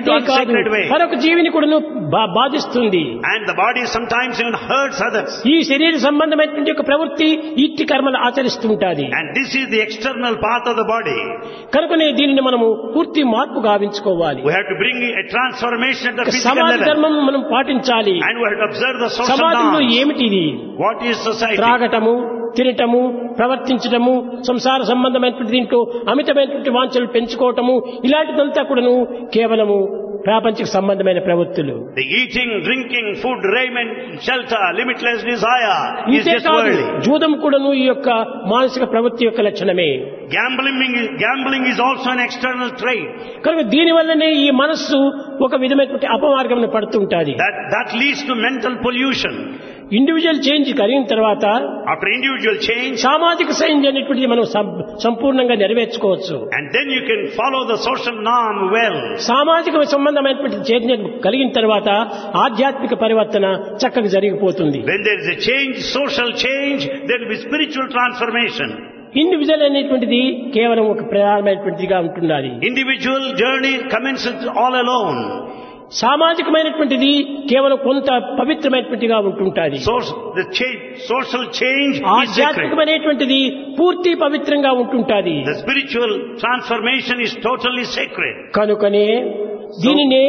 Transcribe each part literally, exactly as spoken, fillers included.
into unsacred way. మరొక జీవిని కూడా బాధిస్తుంది. And the body sometimes even hurts others. ఈ శరీర సంబంధమైనటువంటి ఒక ప్రవృత్తి ఇట్టి కర్మలు ఆచరిస్తుంటాది. And this is the external path of the body. కనుకనే దీనిని మనము పూర్తి మార్పు గావించుకోవాలి. We have to bring a transformation at the physical సమాజ level. ధర్మం మనం పాటించాలి. And we have to observe the social సమాజంలో norms. ఏమిటిది? What is society? త్రాగటము, తినటము, ప్రవర్తించటము, సంసార సంబంధమైనటువంటి దీంట్లో అమితమైనటువంటి వాంఛలు పెంచుకోవటము, ఇలాంటిదంతా కూడాను కేవలము ప్రాపంచిక సంబంధమైన ప్రవృత్తులు. The eating, drinking, food, raiment, shelter, limitless desire is ఇంతే just కాదు, worldly. జూదం కూడాను ఈ యొక్క మానసిక ప్రవృత్తి యొక్క లక్షణమే. Gambling is, gambling is also an external trait. కనుక దీని వల్లనే ఈ మనస్సు ఒక విధమైనటువంటి అపమార్గంలో పడుతుంటాది. That, that leads to mental pollution. Individual change కలిగిన తర్వాత After individual change, సామాజిక చేంజ్ అనేటువంటిది మనం సం- సంపూర్ణంగా నెరవేర్చుకోవచ్చు. and then you can follow the social norm well. సామాజిక సంబంధమైనటువంటి చేంజ్ కలిగిన తర్వాత ఆధ్యాత్మిక పరివర్తన చక్కగా జరిగిపోతుంది. When there is a change, social change, there will be spiritual transformation. Individual అనేటువంటిది కేవలం ఒక ప్రధానమైనటువంటిదిగా ఉంటున్నది. Individual journey commences all alone. సామాజికమైనటువంటిది కేవలం కొంత పవిత్రమైనటువంటిగా ఉంటుంటుంది. So the change, social change is sacred. ఆధ్యాత్మికమైనటువంటిది పూర్తి పవిత్రంగా ఉంటుంటుంది. The spiritual transformation is totally sacred. కనుకనే దీనినే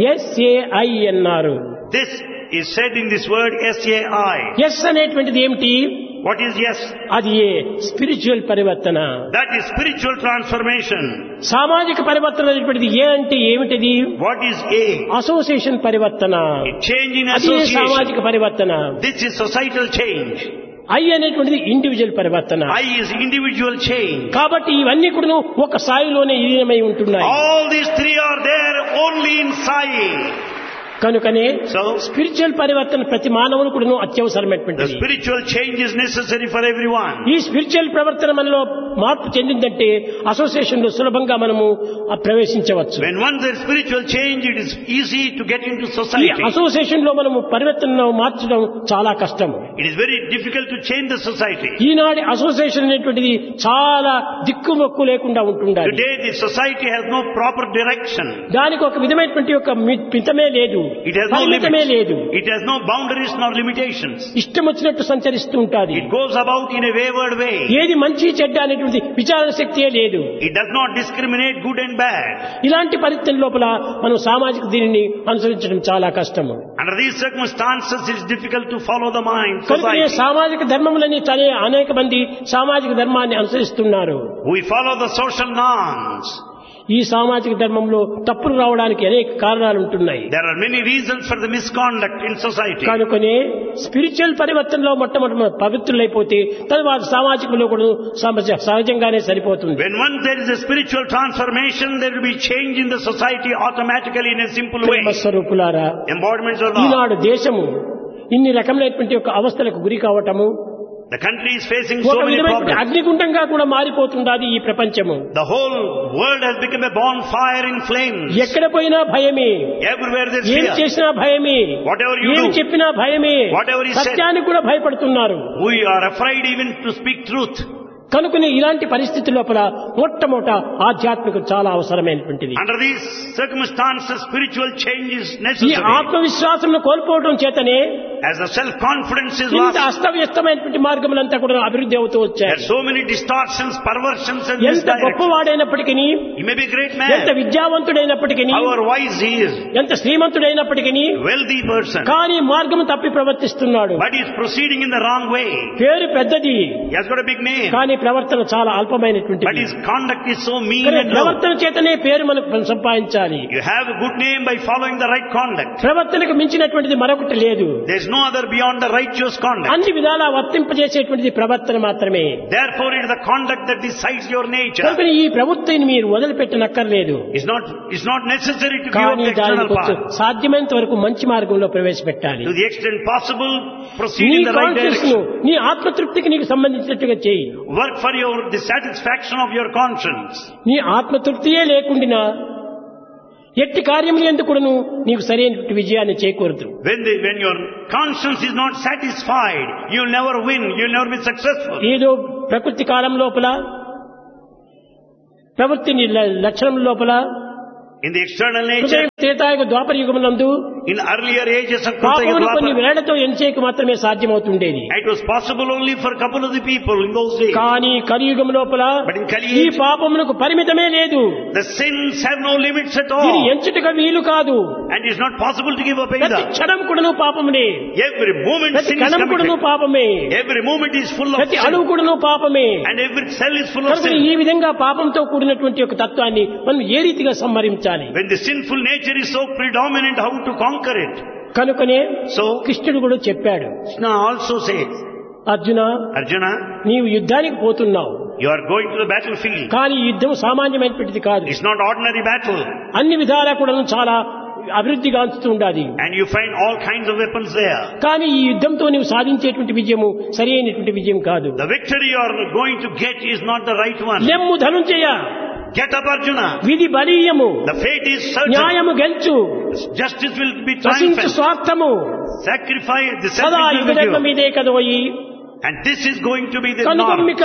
ఎస్ఏఐ అన్నారు. This is said in this word S A I. Yes అనేటువంటిది ఏమిటి? What is yes? అది ఏ స్పిరిచువల్ పరివర్తన. That is spiritual transformation. సామాజిక పరివర్తన అనేటువంటిది ఏ అంటే ఏమిటిది? What is A? అసోసియేషన్ పరివర్తన. A change in అది సామాజిక association. పరివర్తన. This is societal change. I అనేటువంటిది ఇండివిజువల్ పరివర్తన. I is individual change. కాబట్టి ఇవన్నీ కూడా ఒక స్థాయిలోనే విలీనమై ఉంటున్నాయి. All these three are there only in Sai. కనుకనే So, స్పిరిచువల్ పరివర్తన ప్రతి మానవుని కూడా the అత్యవసరమైనటువంటిది. spiritual change is necessary for everyone. ఈ స్పిరిచువల్ ప్రవర్తన మనలో మార్పు చెందిందంటే అసోసియేషన్ లో సులభంగా మనము ఆ ప్రవేశించవచ్చు. When once there is spiritual change, it is easy to get into ఈ society. అసోసియేషన్ లో మనము పరివర్తనను మార్చడం చాలా కష్టం. It is very difficult to change the society. ఈనాటి అసోసియేషన్ అనేటువంటిది చాలా దిక్కుమొక్కు లేకుండా ఉంటుండాలి. Today the society has no proper direction. దానికి ఒక విధమైనటువంటి ఒక మితమే లేదు, It has no పరిమితమే లేదు. limits. It has no boundaries nor limitations. ఇష్టం వచ్చినట్టు సంచరిస్తూ ఉంటాది. It goes about in a wayward way. ఏది మంచి చెడ్డ అనేటువంటి విచారణ శక్తియే లేదు. It does not discriminate good and bad. ఇలాంటి పరిస్థితుల లోపల మనం సామాజిక దీనిని అనుసరించడం చాలా కష్టము. Under these circumstances, it is difficult to follow the mind, కనుకనే society. సామాజిక ధర్మములని చదివే అనేక మంది సామాజిక ధర్మాన్ని అనుసరిస్తున్నారు. We follow the social norms. ఈ సామాజిక ధర్మంలో తప్పులు రావడానికి అనేక కారణాలు ఉంటున్నాయి. There are many reasons for the misconduct in society. కనుకనే స్పిరిచువల్ పరివర్తనలో మొట్టమొదటి పవిత్రులైపోతే తరువాత సామాజికంలో కూడా సమస్య సహజంగానే సరిపోతుంది. When once there is a spiritual transformation, there will be change in the society automatically in a simple way. ప్రేమ స్వరూపులారా, Embodiments of love. ఈనాడు దేశము ఇన్ని రకములైనటువంటి ఒక అవస్థలకు గురి కావటము, The country is facing so ఒక many విధమైన problems. అగ్నిగుండంగా కూడా మారిపోతున్నది ఈ ప్రపంచము. The whole world has become a bonfire in flames. ఎక్కడ పోయినా భయమే, Everywhere there is ఏం fear. చేసినా భయమే, Whatever you ఏం do, చెప్పినా భయమే, whatever is said, సత్యానికి కూడా భయపడుతున్నారు. we are afraid even to speak truth. కనుకనే ఇలాంటి పరిస్థితి లోపల మొట్టమొదట ఆధ్యాత్మికం చాలా అవసరమైనటువంటిది. Under these circumstances, spiritual change is ఈ necessary. ఆత్మవిశ్వాసం కోల్పోవడం చేతనే As the self-confidence is ఇంత lost, అస్తవ్యస్తమైనటువంటి మార్గములంతా కూడా అభివృద్ధి అవుతూ there వచ్చాయి. are so many distortions, perversions and ఎంత misdirections. గొప్పవాడైనప్పటికీ, He may be a great ఎంత man, విద్యావంతుడైనప్పటికీ, however wise he is, ఎంత శ్రీమంతుడైనప్పటికీ wealthy person, కానీ మార్గము తప్పి ప్రవర్తిస్తున్నాడు. but he is proceeding in the wrong way. పేరు పెద్దది He has got a big name, కానీ ప్రవర్తన చాలా but అల్పమైనటువంటిది. his conduct is so mean కానీ and low. ప్రవర్తన చేతనే పేరు మనకు సంపాదించాలి. You have a good name by following the right conduct. ప్రవర్తనకు మించినటువంటిది మరొకటి లేదు. There is no other beyond the righteous conduct. అన్ని విధాలా వర్తింపజేసేటువంటిది ప్రవర్తన మాత్రమే. Therefore, it is the conduct that decides your nature. కనుక ఈ ప్రవృత్తిని మీరు వదిలిపెట్టనక్కర్లేదు. It's not, it's not necessary to give up కానీ the external దానికి కొంచెం path. సాధ్యమైనంత వరకు మంచి మార్గంలో ప్రవేశపెట్టాలి. To the extent possible, proceed నీ in the right కాన్షియస్ ను, direction. నీ ఆత్మతృప్తికి నీకు సంబంధించినట్టుగా చేయి. Work for your, the satisfaction of your conscience. నీ ఆత్మతృప్తియే లేకుండా ఎట్టి కార్యములు ఎందుకును నీకు సరైన విజయాన్ని చేకూరదు. When the, when your conscience is not satisfied, you'll never win, you'll never be successful. ఏదో ప్రకృతి కాలం లోపల ప్రవృత్తి లక్షణం లోపల In the external nature, Tretayuga Dwapara యుగమునందు in earlier ages of Krita పాపమును కొన్ని Dwapara, వేళతో ఎంచేకి మాత్రమే సాధ్యమవుతుండేది. it was possible only for a couple of the people in those days. కానీ కలియుగం లోపల But in Kali ఈ age, పాపమునకు పరిమితమే లేదు. the sins have no limits at ఇది all. ఎంచుటకు వీలు కాదు. And it's not possible to give up ప్రతి either. క్షణం కూడాను పాపమునే, Every moment ప్రతి sin is కణం కూడాను committed. పాపమే, Every moment is full of ప్రతి sin. అణువు కూడాను పాపమే. And every cell is full of కనుక sin. ఈ విధంగా పాపంతో కూడినటువంటి ఒక తత్వాన్ని మనం ఏ రీతిగా సంహరించాలి? When the sinful nature is so predominant, how to conquer it? కనుకనే So, కృష్ణుడు కూడా చెప్పాడు, Krishna also says, Arjuna, Arjuna, నీవు యుద్ధానికి పోతున్నావు, you are going to the battlefield. కానీ ఈ యుద్ధం సామాన్యమైనటువంటిది కాదు. It's not ordinary battle. అన్ని విధాలా కూడా చాలా అభివృద్ధి గాంచుతూ ఉండాలి. And you find all kinds of weapons there. కానీ ఈ యుద్ధంతో నీవు సాధించేటువంటి విజయము సరి అయినటువంటి విజయం కాదు. The victory you are going to get is not the right one. లెమ్ము ధనుంజయ, Get up, Arjuna. విధి బలీయము, The fate is certain. న్యాయము గెలుచు, Justice will be నశించు triumphant. స్వార్థము Sacrifice the సదా selfish will be యుగధర్మ given. మీదే కదోయి. And this is going to be the norm. కనుగొమ్మిక,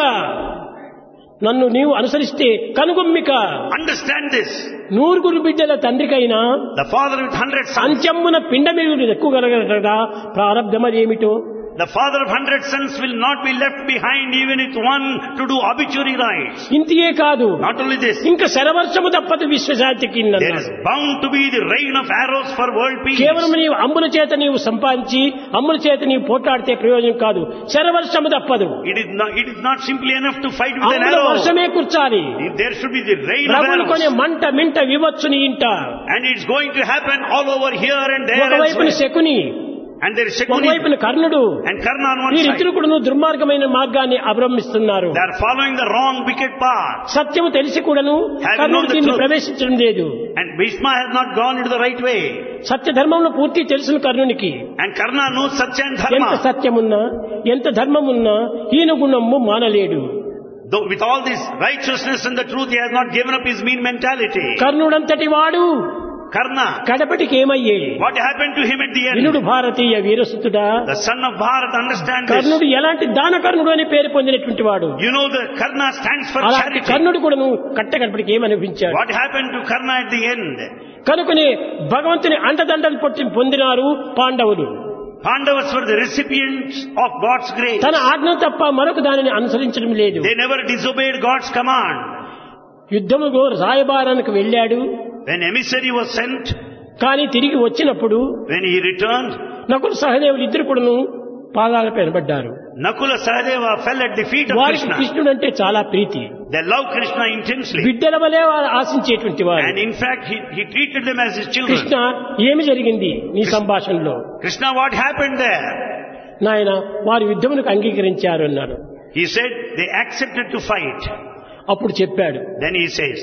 నన్ను నీవు అనుసరిస్తే కనుగొమ్మిక. Understand this. నూరుగురు బిడ్డల తండ్రికైనా The father with hundred sons. అంత్యమున పిండమిగులు ఎక్కువ గలగలరా ప్రారంధమదేమిటో. The father of hundred sons will not be left behind even with one to do obituary rites. ఇంతియే కాదు, Not only this, ఇంకా శరవర్షము తప్పదు విశ్వశాంతికి. there is bound to be the rain of arrows for world peace. కేవలం నీవు అమ్ముల చేత నీవు సంపాదించి అమ్ముల చేత నీవు పోట్లాడితే ప్రయోజనం కాదు. శరవర్షము తప్పదు. It is not, it is not simply enough to fight with an అమ్ముల arrow. వర్షమే కూర్చాలి. There should be the rain of రగులు కొనే arrows. మంట మింట వివచ్చుని ఇంట. And it's going to happen all over here and there ఒకవైపున elsewhere. Shakuni, And there is Shakuni ఒకవైపున కర్ణుడు, and Karna on one ఈ side. ఇద్దరు కూడా దుర్మార్గమైన మార్గాన్ని అవలంబిస్తున్నారు. They are following the wrong wicked path. సత్యము తెలిసి కూడాను Having కర్ణుడు known the దీన్ని truth. ప్రవేశించడం లేదు. And Bhishma has not gone into the right way. సత్య ధర్మంలో పూర్తి తెలుసును కర్ణునికి. And Karna knows Satya and ఎంత Dharma. సత్యమున్నా ఎంత ధర్మమున్నా హీన గుణము మానలేడు. Though with all this righteousness and the truth, he has not given up his mean mentality. కర్ణుడంతటి వాడు Karna, కడపటికి ఏమయ్యే? what happened to him at the వినుడు end? Bharatiya వీరసుతుడా. The son of Bharat, understand this. కర్ణుడు ఎలాంటి దానకర్ణుడు అని పేరు పొందినటువంటి వాడు. You know the Karna stands for అలాంటి charity. కర్ణుడు కూడాను కట్ట కడపటికి ఏమనిపించాడు. What happened to Karna at the end? కనుకనే భగవంతుని అండదండలు పొట్టి పొందినారు పాండవులు. Pandavas were the recipients of God's grace. తన ఆజ్ఞ తప్ప మరొక దానిని అనుసరించడం లేదు. They never disobeyed God's command. యుద్ధములో రాయబారానికి వెళ్ళాడు. When emissary was sent, కానీ తిరిగి వచ్చినప్పుడు when he returned, నకుల సహదేవులు ఇద్దరు కూడాను పాదాలపై నిలబడ్డారు. Nakula Sahadeva fell at the feet of వారికి Krishna. కృష్ణుడు అంటే చాలా ప్రీతి. They loved Krishna intensely. బిడ్డల వలె వారు ఆశించేటువంటి వారు. And in fact, he, he treated them as his children. Krishna, ఏమి జరిగింది నీ సంభాషణలో? Krishna, what happened there? నాయన, వారు యుద్ధమునకు అంగీకరించారు అన్నాడు. He said, they accepted to fight. అప్పుడు చెప్పాడు, Then he says,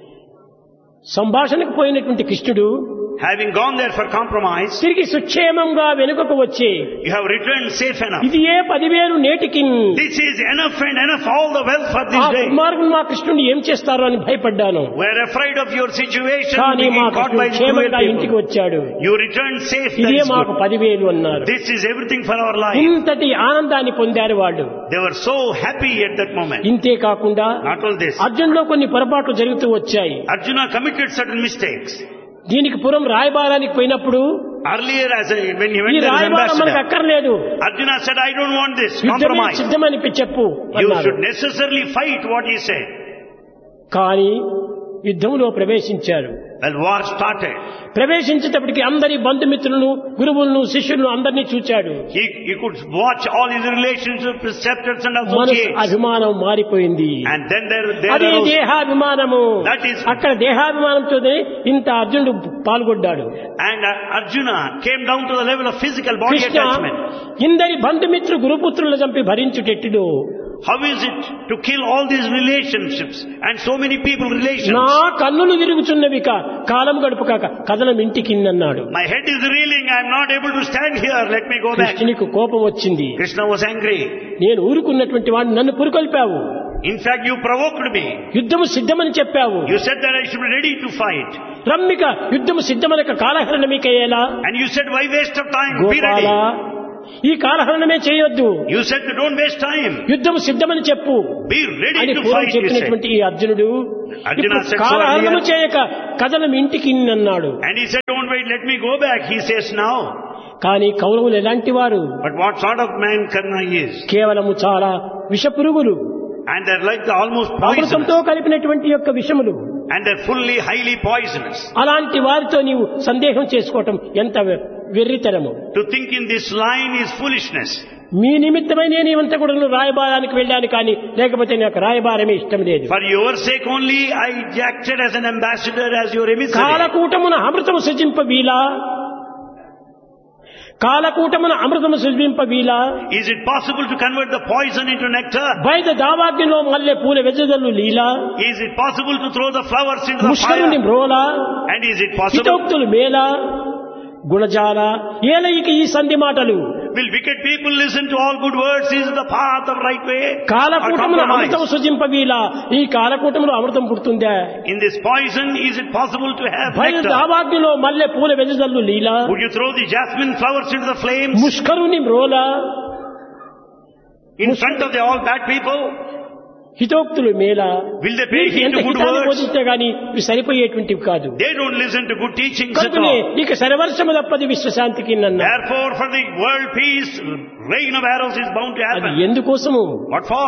సంభాషణకు పోయినటువంటి కృష్ణుడు having gone there for compromise, తిరిగి సుక్షేమంగా వెనుకకు వచ్చి you have returned safe enough. ఇది ఏ పదివేలు నేటికి This is enough and enough all the wealth for ఆ this day. దుర్మార్గం మా కృష్ణుడు ఏం చేస్తారో అని భయపడ్డాను. We are afraid of your situation కానీ being మా caught by కృష్ణుడు the cruel క్షేమంగా ఇంటికి people. వచ్చాడు. You returned safe. That ఇదే is మాకు good. పదివేలు అన్నారు. This is everything for our life. ఇంతటి ఆనందాన్ని పొందారు వాళ్ళు. They were so happy at that moment. ఇంతే కాకుండా Not all this. అర్జున్లో కొన్ని పొరపాట్లు జరుగుతూ వచ్చాయి. Arjuna committed certain mistakes. దీనికి పురం రాయబారానికి పోయినప్పుడు Earlier, as a, when he ఈ went there as రాయబారం మనకు ambassador, అక్కర్లేదు, Arjuna said, I don't want this యుద్ధమే compromise. సిద్ధమని చెప్పు You అన్నారు. should necessarily fight what he said. కానీ యుద్ధంలో ప్రవేశించారు. Well, war started. ప్రవేశించేటప్పటికి అందరి బంధుమిత్రులను, గురువులను, శిష్యులను అందరినీ చూచాడు. He, he could watch all his relationships, preceptors and మనసు associates. అభిమానం మారిపోయింది. And then there, there అదే arose, దేహాభిమానము. That is- అక్కడ దేహాభిమానంతోనే ఇంత అర్జునుడు పాల్గొడ్డాడు. and uh, Arjuna came down to the level of physical body Krishna attachment. ఇందరి బంధుమిత్రు గురుపుత్రులను చంపి భరించుటెట్టుడు. How is it to kill all these relationships and so many people relations? నా కన్నులు తిరుగుచున్నవి కా కాలం గడుపు కాక కథనం ఇంటికిందన్నాడు. My head is reeling. I am not able to stand here. Let me go back. కృష్ణునికి కోపం వచ్చింది. Krishna was angry. నేను ఊరుకున్నటువంటి వాడిని నన్ను పురుకొల్పావు. In fact, you provoked me. యుద్ధము సిద్ధమని చెప్పావు. You said that I should be ready to fight. రమ్మిక యుద్ధము సిద్ధమనక కాలహరణ మీకయ్యేలా. And you said, why waste of time? Be ready. Gopala, ఈ కాలహరణమే చేయొద్దు, You said that don't waste time. యుద్ధం సిద్ధమని చెప్పు Be ready అని to పూర్వం fight, you said. చెప్పినటువంటి ఈ అర్జునుడు Arjuna ఇప్పుడు said so కాలహరణము earlier. చేయక కథనం ఇంటికి అన్నాడు. And he said, don't wait, let me go back, he says now. కానీ కౌరవులు ఎలాంటి వారు? But what sort of man Karna is? కేవలము చాలా విషపురుగులు, And they're like the almost poisonous. అమృతంతో కలిపినటువంటి యొక్క విషములు. And they're fully, highly poisonous. అలాంటి వారితో నీవు సందేహం చేసుకోవటం ఎంత వెర్రితనము. To think in this line is foolishness. మీ నిమిత్తమై నేను ఇవంతా కూడా రాయబారానికి వెళ్ళాను, కానీ లేకపోతే నాకు రాయబారమే ఇష్టం లేదు. For your sake only I acted as an ambassador, as your emissary. కాలకూటమున అమృతము సృజింప వీలా, కాలకూటమున అమృతము సృజింప వీలా, Is it possible to convert the poison into nectar? బయట దావాగ్నిలో మల్లె పూల వెజదల్లు లీలా, Is it possible to throw the flowers into the ముష్కరుని fire? మ్రోలా, And is it possible? హితోక్తులు మేలా, గుణజాల ఏలయిక ఈ సంధి మాటలు. Will wicked people listen to all good words? Is it the path of right way? Or కాలకూటమున compromise? అమృతం సృజింప వీలా, ఈ కాలకూటములో అమృతం పుడుతుందా? In this poison, is it possible to have బయట nectar? దావాగ్నిలో మల్లె పూల వెజదల్లు లీలా, Would you throw the jasmine flowers into the flames ముష్కరుని మ్రోలా, in front of the all bad people? హితోక్తులు మేలా. Will they pay heed ఎంత to good హితాన్ని words? బోధిస్తే గాని ఇవి సరిపోయేటువంటివి కాదు. They don't listen to good teachings at కనుకనే all. ఇక శరవర్షము తప్పది విశ్వశాంతికి నన్న. Therefore, for the world peace, rain of arrows is bound to అది happen. ఎందుకోసము? What for?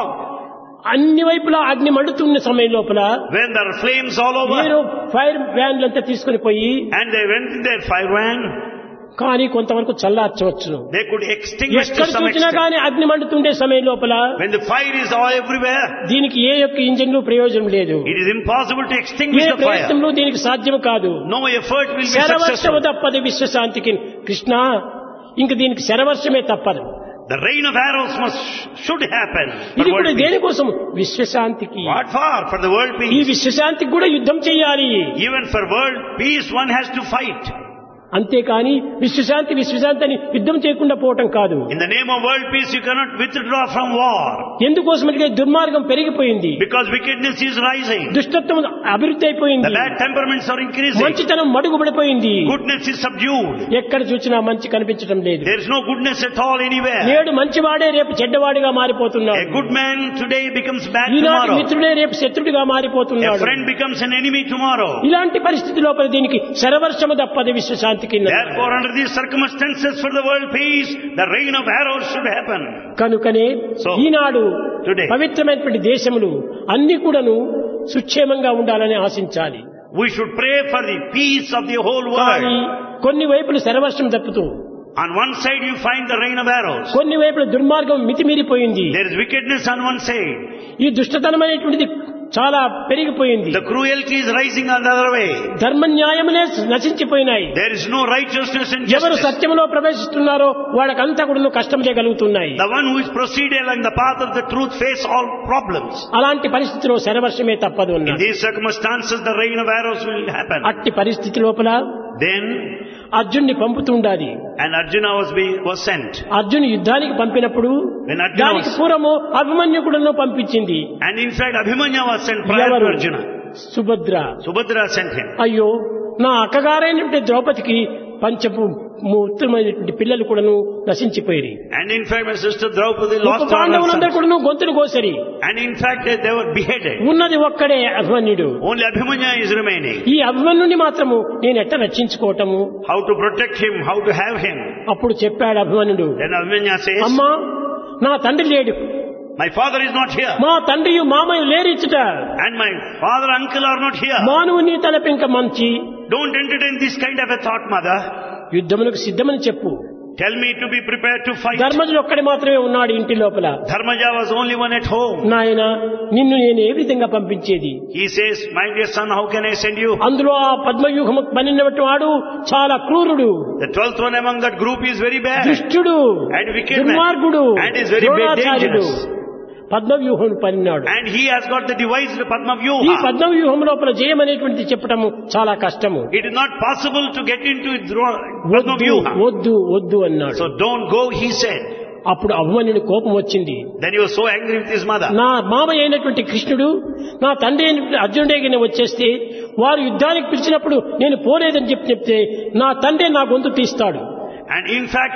అన్ని వైపులా అగ్ని మండుతున్న సమయం లోపల When there are flames all నేను over, ఫైర్ వ్యాన్లంతా తీసుకుని పోయి and they went in their fire van, కానీ కొంతవరకు చల్లార్చవచ్చును. they could extinguish to ఎక్కడ some చూసినా extent. కానీ అగ్ని మండుతుండే సమయం లోపల When the fire is all everywhere, దీనికి ఏ యొక్క ఇంజన్లు ప్రయోజనం లేదు. it is impossible to A extinguish the fire. ప్రయత్నంలో దీనికి సాధ్యం కాదు. No effort will be శరవర్షము successful. తప్పది విశ్వశాంతికి. కృష్ణ, ఇంక దీనికి శరవర్షమే తప్పదు. The rain of arrows must should happen for ఇది కూడా world peace. దేనికోసం? విశ్వశాంతికి. What for? For the world ఈ peace. విశ్వశాంతికి కూడా యుద్ధం చేయాలి. Even for world peace, one has to fight. అంతేకాని విశ్వశాంతి విశ్వశాంతి అని యుద్ధం చేయకుండా పోవటం కాదు. In the name of world peace, you cannot withdraw from war. ఎందుకోసమంటే దుర్మార్గం పెరిగిపోయింది, Because wickedness is rising. దుష్టత్వం అభివృద్ధి The అయిపోయింది, bad temperaments are increasing. మంచితనం మడుగుపడిపోయింది. Goodness is subdued. ఎక్కడ చూసినా మంచి కనిపించడం లేదు. There is no goodness at all anywhere. నేడు మంచివాడే రేపు చెడ్డవాడిగా A మారిపోతున్నాడు. good man today becomes bad ఈనాటి tomorrow. మిత్రుడే రేపు శత్రుడిగా A మారిపోతున్నాడు. friend becomes an enemy tomorrow. ఇలాంటి పరిస్థితి లోపల దీనికి శరవర్షము తప్పది విశ్వశాంతికి. Therefore, under these circumstances, for the world peace, the rain of arrows should happen. కనుకనే So, ఈనాడు today, పవిత్రమైనటువంటి దేశములు అన్ని కూడాను సుక్షేమంగా ఉండాలని ఆశించాలి. we should pray for the peace of the whole కానీ world. కొన్ని వైపులు శరవర్షం తప్పుతూ, On one side, you find the rain of arrows. కొన్ని వైపుల దుర్మార్గం మితిమీరిపోయింది. There is wickedness on one side. ఈ దుష్టతనం అనేటువంటిది చాలా పెరిగిపోయింది. The cruelty is rising on the other way. ధర్మ న్యాయములే నశించిపోయినాయి. There is no righteousness and ఎవరు justice. సత్యంలో ప్రవేశిస్తున్నారో వాళ్ళకంతా కూడా కష్టం చేయగలుగుతున్నాయి. The one who is proceeding along the path of the truth face all problems. అలాంటి పరిస్థితిలో శరవర్షమే తప్పదు In అన్నారు. these circumstances, the rain of arrows will happen. అట్టి పరిస్థితి లోపల Then, అర్జున్ని పంపుతుండాలి. and Arjuna was be, was sent. Arjun యుద్ధానికి పంపినప్పుడు When Arjuna దానికి was, పూర్వము అభిమన్యుకుడును పంపించింది. and in fact, Abhimanya was sent prior to ఎవరు? Arjuna. Subhadra. Subhadra sent him. అయ్యో, నా అక్కగారైనటువంటి ద్రౌపదికి పంచపు ఉత్తమమైనటువంటి పిల్లలు కూడాను నశించిపోయి, And in fact, my sister Draupadi lost all her పాండవులందరూ sons. కూడాను గొంతులు కోసరి. And in fact, they, they were beheaded. ఉన్నది ఒక్కడే అభిమన్యుడు. Only Abhimanya is remaining. ఈ అభిమన్యుని మాత్రము నేను ఎట్ట రక్షించుకోవటము? How to protect him, how to have him. అప్పుడు చెప్పాడు అభిమన్యుడు, Then Abhimanya says, అమ్మా, నా తండ్రి లేడు, my father is not here. మా తండ్రి మామయ్య లేరిచ్చుట, And my father, uncle are not here. మానవు నీ తలపింక మంచి, Don't entertain this kind of a thought, mother. యుద్ధములకు సిద్ధమని చెప్పు. Tell me to be prepared to fight. ధర్మజుడు ఒక్కడి మాత్రమే ఉన్నాడు ఇంటి లోపల. Dharmaja was only one at home. నాయన, నిన్ను నేను ఏ విధంగా పంపించేది? He says, my dear son, how can I send you? అందులో ఆ పద్మవ్యూహము పన్నినటువంటి వాడు చాలా క్రూరుడు, The twelfth one among that group is very bad. దుష్టుడు, And wicked man. దుర్మార్గుడు, And is very bad, Dronacharyudu. dangerous. పద్మవ్యూహం పన్నాడు. And he has got the device, the Padma ఈ Vyuha. పద్మవ్యూహం లోపల జయం అనేటువంటిది చెప్పటము చాలా కష్టము. It is not possible to get into Dro- Padma వద్దు Vyuha. వద్దు వద్దు అన్నాడు. So don't go, he said. అప్పుడు అభిమన్యుని కోపం వచ్చింది. Then he was so angry with his mother. నా మామయ్య అయినటువంటి కృష్ణుడు, నా తండ్రి అయినటువంటి అర్జునుడే వచ్చేస్తే వారు యుద్ధానికి పిలిచినప్పుడు నేను పోలేదని చెప్పి చెప్తే నా తండ్రి నా గొంతు తీస్తాడు. And in fact,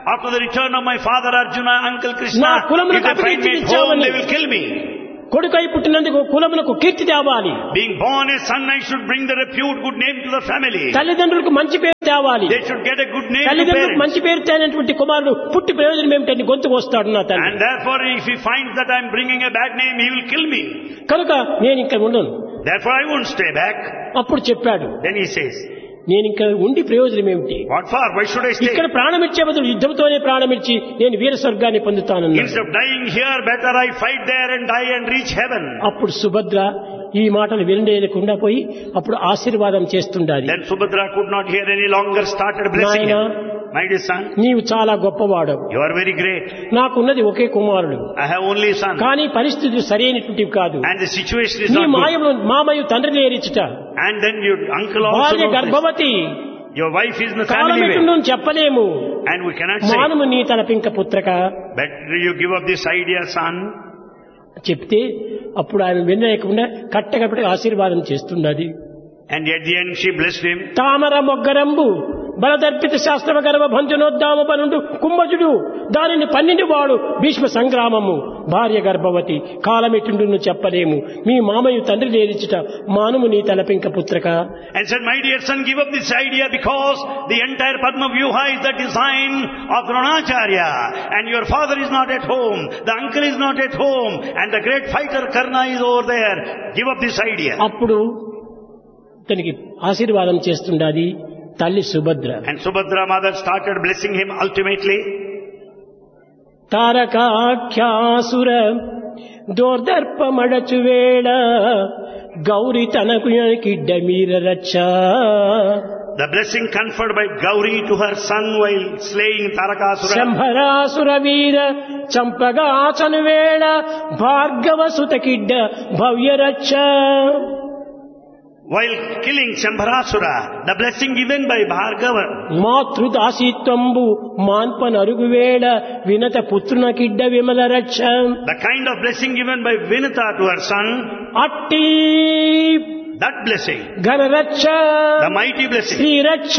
After the return of my father Arjuna, uncle Krishna, నా కులమునకు if they find me at home, they will kill me. కొడుకై పుట్టినందుకు కులమునకు కీర్తి తేవాలి. Being born a son, I should bring the repute, good name to the family. తల్లిదండ్రులకు మంచి పేరు తేవాలి. They should get a good name to తల్లిదండ్రులకు parents. మంచి పేరు తేనటువంటి కుమారుడు పుట్టి ప్రయోజనం ఏమిటని గొంతుకు వస్తాడు నా తండ్రి. And therefore, if he finds that I am bringing a bad name, he will kill me. కనుక నేను ఇంకా ఉండను. Therefore, I won't stay back. అప్పుడు చెప్పాడు, Then he says, నేను ఇంకా ఉండి ప్రయోజనం ఏమిటి? what for? Why should I stay? ఇక్కడ ప్రాణమిచ్చే బదులు యుద్ధంతోనే ప్రాణమిచ్చి నేను వీర స్వర్గాన్ని పొందుతానన్నాడు. Instead of dying here, better I fight there and die and reach heaven. అప్పుడు సుభద్ర ఈ మాటలు వినలేకుండా పోయి అప్పుడు ఆశీర్వాదం చేస్తుండాలి. Then Subhadra could not hear any longer, started blessing him. My dear son, నీవు చాలా గొప్పవాడు. you are very great. నాకున్నది ఒకే కుమారుడు. I have only a son. కానీ పరిస్థితులు సరైనటువంటివి కాదు. And the situation is నీ not good. మాయము మామయ్య తండ్రిని ఏరిచుట. And then your uncle also భార్య knows this. గర్భవతి. Your wife is in the family way. కాలమెట్టుండు చెప్పలేము. And we cannot say, మానము నీ తన pink పుత్రక better you give up this idea, son. చెప్తే అప్పుడు ఆయన వినలేకుండా కట్టగప్పటి ఆశీర్వాదం చేస్తున్నది. And at the end she blessed him. తామర మొగ్గరంబు బలదర్పిత శాస్త్రవ గర్భ భంజనోద్దామ పనుండు కుంభజుడు దానిని పన్నెండు వాడు భీష్మ సంగ్రామము భార్య గర్భవతి కాలమెట్టుండును చెప్పలేము మీ మామయ్య తండ్రి లేరిచుట మానుము నీ తలపింక పుత్రక. And said, my dear son, give up this idea because the entire Padma Vyuha is the design of Dronacharya. And your father is not at home. The uncle is not at home. And the great fighter Karna is over there. Give up this idea. అప్పుడు తనకి ఆశీర్వాదం చేస్తుండాది తల్లి Subhadra. And Subhadra mother started blessing him ultimately. తారకాఖ్యాసుర దోర్దర్పమడచు వేళ గౌరి తనకు కిడ్డ మీర రచ్చ. The blessing conferred by Gauri to her son while slaying Tarakasura. శంభరాసుర వీర చంపగాచను వేళ భార్గవ సుత కిడ్డ భవ్య రచ్చ. While killing Shambharasura, the blessing given by Bhargava. మాతృదాసీత్వంబు మాన్పనరుగు వేళ వినత పుత్రున కిడ్డ విమల రక్ష. The kind of blessing given by Vinata to her son. అట్టి That blessing, ఘనరక్ష the mighty blessing, Sriraksha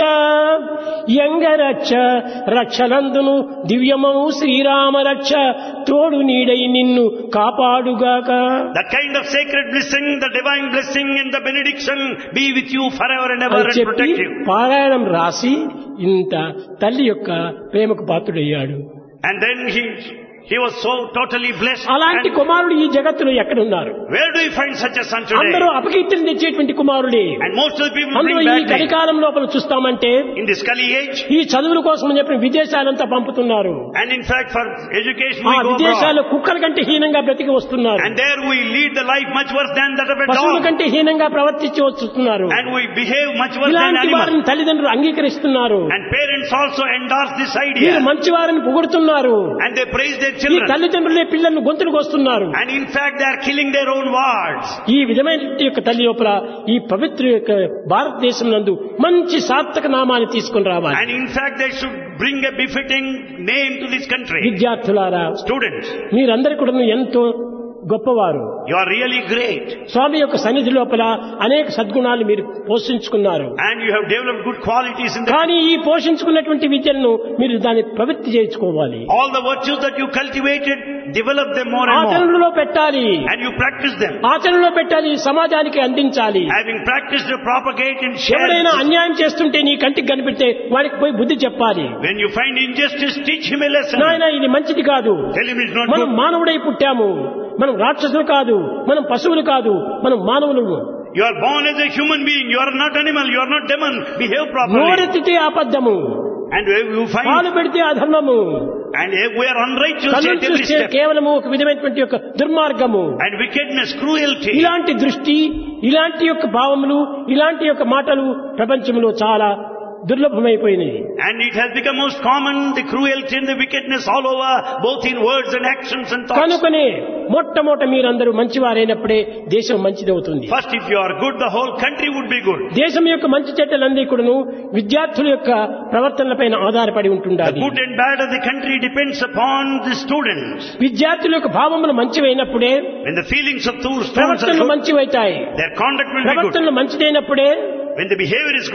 యంగరక్ష రక్షలందును దివ్యమము Srirama రక్ష తోడు నీడై నిన్ను కాపాడుగాక. that kind of sacred blessing, the divine blessing and the benediction be with you forever and ever అని and చెప్పి protect you. పారాయణం రాసి ఇంత తల్లి యొక్క ప్రేమకు పాత్రుడయ్యాడు. And then he he was so totally blessed. అలాంటి And కుమారుడు ఈ జగత్తులో ఎక్కడున్నారు? where do you find such a son today? అందరూ అపకీర్తిని తెచ్చేటువంటి కుమారుడే. And most of the people అందులో bring ఈ bad name. కలికాలం లోపల చూస్తామంటే In this Kali age, ఈ చదువుల కోసం అని చెప్పి విదేశాలంతా పంపుతున్నారు. and in fact for education ఆ we go విదేశాల్లో abroad. కుక్కల కంటే హీనంగా బ్రతికి వస్తున్నారు. And there we lead the life much worse than that of a పశువుల dog. కంటే హీనంగా ప్రవర్తించి వస్తున్నారు. And we behave much worse than ఇలాంటి వారిని animals. తల్లిదండ్రులు అంగీకరిస్తున్నారు. And parents also endorse this వీరు idea. మంచి వారిని పొగుడుతున్నారు. And they praise their ఈ children. తల్లిదండ్రులే పిల్లలను గొంతులకు వస్తున్నారు. And in fact they are killing their own wards. ఈ విధమైన యొక్క తల్లి లోపల ఈ పవిత్ర యొక్క భారతదేశం నందు మంచి సార్థక నామాన్ని తీసుకుని రావాలి. And in fact they should bring a befitting name to this country. విద్యార్థులారా, Students, మీరందరూ కూడా ఎంతో గొప్పవారు. you are really great. స్వామి యొక్క సన్నిధి లోపల అనేక సద్గుణాలు మీరు పోషించుకున్నారు. And you have developed good qualities in the... కానీ ఈ పోషించుకున్నటువంటి విద్యలను మీరు దాన్ని ప్రవృత్తి చేసుకోవాలి. All the virtues that you cultivated, develop them more and more. ఆచరణలో పెట్టాలి. And you practice them. ఆచరణలో పెట్టాలి, సమాజానికి అందించాలి. Having practiced to propagate and share. ఎవరైనా అన్యాయం చేస్తుంటే నీ కంటికి కనిపెడితే వాడికి పోయి బుద్ధి చెప్పాలి. When you find injustice, teach him a lesson. నాయన ఇది మంచిది కాదు. Tell him it's not మనం good. మానవుడై పుట్టాము. మనం రాక్షసులు కాదు, మనం పశువులు కాదు, మనం మానవులు. You are born as a human being. You are not animal. You are not demon. Behave properly. నోరెత్తితే అబద్ధము, And you find... పాలు పెడితే అధర్మము, And if we are unrighteous at కన్ను every చూస్తే step. కేవలము ఒక విధమైనటువంటి యొక్క దుర్మార్గము. And wickedness, cruelty. ఇలాంటి దృష్టి, ఇలాంటి యొక్క భావములు, ఇలాంటి యొక్క మాటలు ప్రపంచంలో చాలా దుర్లభమైపోయినాయి. And it has become most common, the cruelty and the wickedness all over, both in words and actions and thoughts. కనుకనే మొట్టమొదట మీరందరూ మంచివారైనప్పుడే దేశం మంచిదవుతుంది. First, if you are good, the whole country would be good. దేశం యొక్క మంచి చెడ్డలన్నీ కూడాను విద్యార్థుల యొక్క ప్రవర్తనలపైన ఆధారపడి The ఉంటుండాలి. good and bad of the country depends upon the students. విద్యార్థుల యొక్క భావములు మంచివైనప్పుడే When the feelings of those students are ప్రవర్తనలు good, మంచివైతాయి. their conduct will be good. ప్రవర్తనలు మంచిదైనప్పుడే When the behavior is good,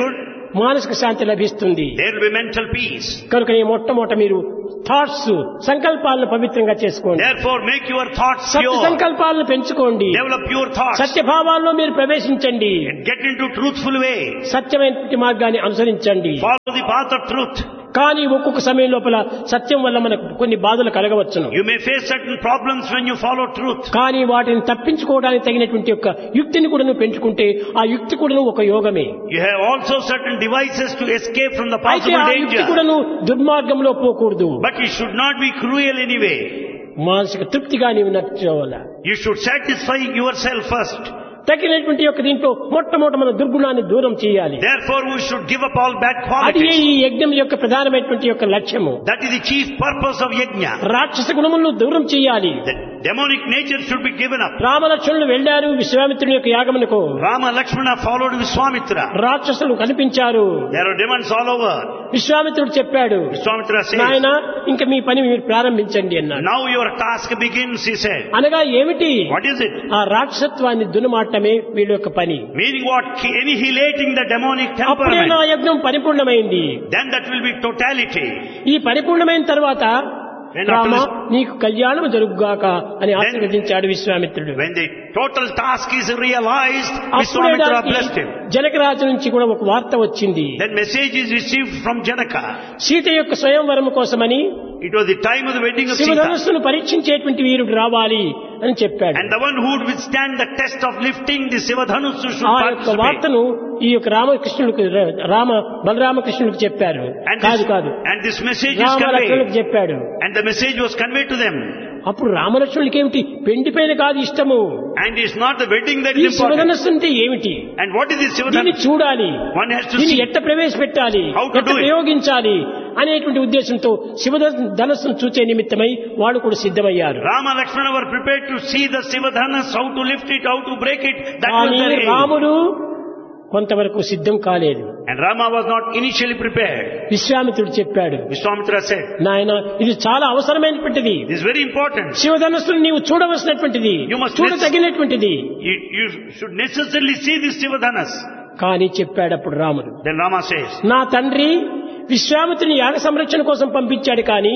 మానసిక శాంతి లభిస్తుంది. There will be mental peace. కనుక ఈ మొట్టమొదట మీరు థాట్స్ సంకల్పాలను పవిత్రంగా చేసుకోండి. Therefore make your thoughts Satya pure. సంకల్పాలను పెంచుకోండి. Develop pure thoughts. సత్యభావాల్లో మీరు ప్రవేశించండి. Get into truthful way. సత్యమైన మార్గాన్ని అనుసరించండి. Follow the path of truth. కానీ ఒక్కొక్క సమయం లోపల సత్యం వల్ల మనకు కొన్ని బాధలు కలగవచ్చును. You may face certain problems when you follow truth. కానీ వాటిని తప్పించుకోవడానికి తగినటువంటి యొక్క యుక్తిని కూడా నువ్వు పెంచుకుంటే ఆ యుక్తి కూడా ఒక యోగమే. You have also certain devices to escape from the అయితే possible ఆ యుక్తి danger. కూడా నువ్వు దుర్మార్గంలో పోకూడదు. But you should not be cruel anyway. మానసిక తృప్తిగా నీవు నడుచుకోవాలి. You should satisfy yourself first. తగినటువంటి యొక్క దీంట్లో మొట్టమొదట మన దుర్గుణాన్ని దూరం చేయాలి. Therefore we should give up all bad అది qualities. ఈ యజ్ఞం యొక్క ప్రధానమైనటువంటి యొక్క లక్ష్యము. That is the chief purpose of yajna. రాక్షస గుణములను దూరం చేయాలి. The demonic nature should be given up. రామలక్ష్మణులు వెళ్లారు విశ్వామిత్రుని యొక్క యాగమునకు. Rama Lakshmana followed Vishwamitra. రాక్షసులు కనిపించారు. There are demons all over. విశ్వామిత్రుడు చెప్పాడు, Vishwamitra says, నాయన ఇంక మీ పని మీరు ప్రారంభించండి అన్నాడు. now your task begins, he said. అనగా ఏమిటి? What is it? ఆ రాక్షసత్వాన్ని దునమాటమే వీళ్ళ యొక్క పని. Meaning what? Annihilating the demonic అప్పుడే నా temperament. యజ్ఞం పరిపూర్ణమైంది. Then that will be totality. ఈ పరిపూర్ణమైన తర్వాత When రామ after నీకు కళ్యాణం జరుగుగాక అని ఆశీర్వదించాడు విశ్వామిత్రుడు. When the total task is realized, అప్పుడే Vishwamitra దానికి blessed him. జనకరాజు నుంచి కూడా ఒక వార్త వచ్చింది. Then message is received from Janaka. Sita యొక్క స్వయంవరం కోసమని It was the time of the wedding of Sita. శివధనుస్సును పరీక్షించేటువంటి వీరుడు రావాలి అని చెప్పాడు. And the one who would withstand the test of lifting the Sivadhanussu should ఆ యొక్క participate. వార్తను ఈ యొక్క రామకృష్ణులకు రామ బలరామకృష్ణులకు చెప్పారు. And కాదు this, కాదు and this message is రామలక్ష్మణులకు conveyed. చెప్పాడు. And the message was conveyed to them. అప్పుడు రామలక్ష్మణులకి ఏమిటి పెండి పైన కాదు ఇష్టము. And it's not the wedding that ఈ is important. శివధనస్సు అంటే ఏమిటి? And what is this దీన్ని Sivadhanussu? చూడాలి, One has to దీన్ని see. ఎట్ట ప్రవేశపెట్టాలి, How to ఎట్ట do it. ప్రయోగించాలి అనేటువంటి ఉద్దేశంతో శివధనస్సును చూచే నిమిత్తమై వాళ్ళు కూడా సిద్ధమయ్యారు. Rama Lakshmana were prepared to see the Sivadhanas, how to lift it, how to break it. That was కానీ their aim. రాముడు కొంతవరకు సిద్ధం కాలేదు. And Rama was not initially prepared. విశ్వామిత్రుడు చెప్పాడు, Vishwamitra said, నాయన ఇది చాలా అవసరమైనటువంటిది. this is very important. శివధనస్సును నీవు చూడవలసినటువంటిది, You must చూడదగినటువంటిది. You, you should necessarily see this Sivadhanas. కానీ చెప్పాడు అప్పుడు రాముడు, Then Rama says, నా తండ్రి విశ్వామిత్రుని యాగ సంరక్షణ కోసం పంపించాడు కానీ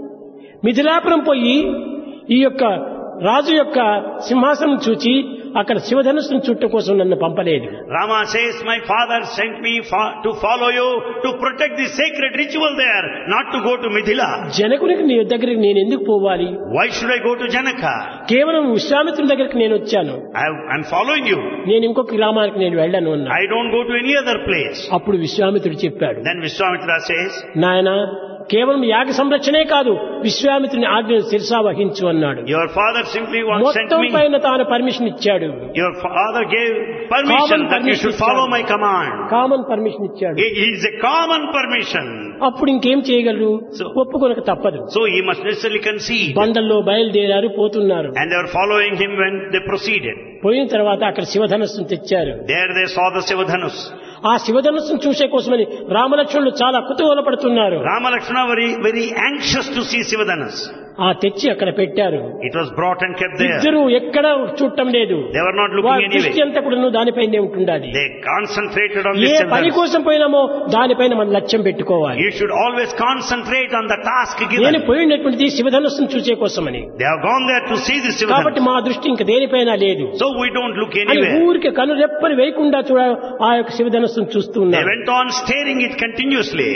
మిథిలాపురం పోయి ఈ యొక్క రాజు యొక్క సింహాసనం చూచి అక్కడ శివధనుస్సును చుట్టం కోసం నన్ను పంపలేదు. Rama says, my father sent me fa- to follow you to protect the sacred ritual there, not to go to Mithila. జనకునికి నీ దగ్గరికి నేను ఎందుకు పోవాలి? Why should I go to Janaka? కేవలం విశ్వామిత్రుని దగ్గరికి నేను వచ్చాను, I, I'm following you. నేను ఇంకొక గ్రామానికి నేను వెళ్ళను అన్నా. I don't go to any other place. అప్పుడు విశ్వామిత్రుడు చెప్పాడు, Then Vishwamitra says, నాయన కేవలం యాగ సంరక్షణే కాదు విశ్వామిత్రుని ఆజ్ఞను శిరసా వహించు అన్నాడు. your father simply once sent మొత్తం me. పైన తాను పర్మిషన్ ఇచ్చాడు. Your father gave permission Common that you should permission follow ఇచ్చాడు. my command. కామన్ పర్మిషన్ ఇచ్చాడు. It is a common permission. అప్పుడు ఇంకేం చేయగలరు? So- ఒప్పుకొనక తప్పదు. So he must necessarily concede. బండల్లో బయలుదేరారు, పోతున్నారు. And they were following him when they proceeded. పోయిన తర్వాత అక్కడ శివధనస్సును తెచ్చారు. There they saw the Sivadhanus. ఆ శివధనస్సును చూసే కోసమని రామలక్ష్మణులు చాలా కుతూహలపడుతున్నారు. Rama Lakshmana were very, very anxious to see Sivadhanas. ఆ తెచ్చి అక్కడ పెట్టారు. It was brought and kept there. ఇద్దరు ఎక్కడ చూడటం లేదు. They were not looking వారి anyway. దృష్టి అంతా కూడా దానిపైనే ఉంటుండాలి. They concentrated on A this పని Sivadhanas. కోసం పోయినామో దానిపైన మన లక్ష్యం పెట్టుకోవాలి. You should always concentrate on the task నేను given. పోయినటువంటిది శివధనస్సును చూసే కోసమని. They have gone there to see the కాబట్టి Sivadhanas. మా దృష్టి ఇంక దేనిపైన లేదు So we don't look అని anywhere. ఊరికి కను రెప్పని వేయకుండా చూడ ఆ యొక్క శివధనస్సును చూస్తూ They ఉన్నారు. went on staring it continuously.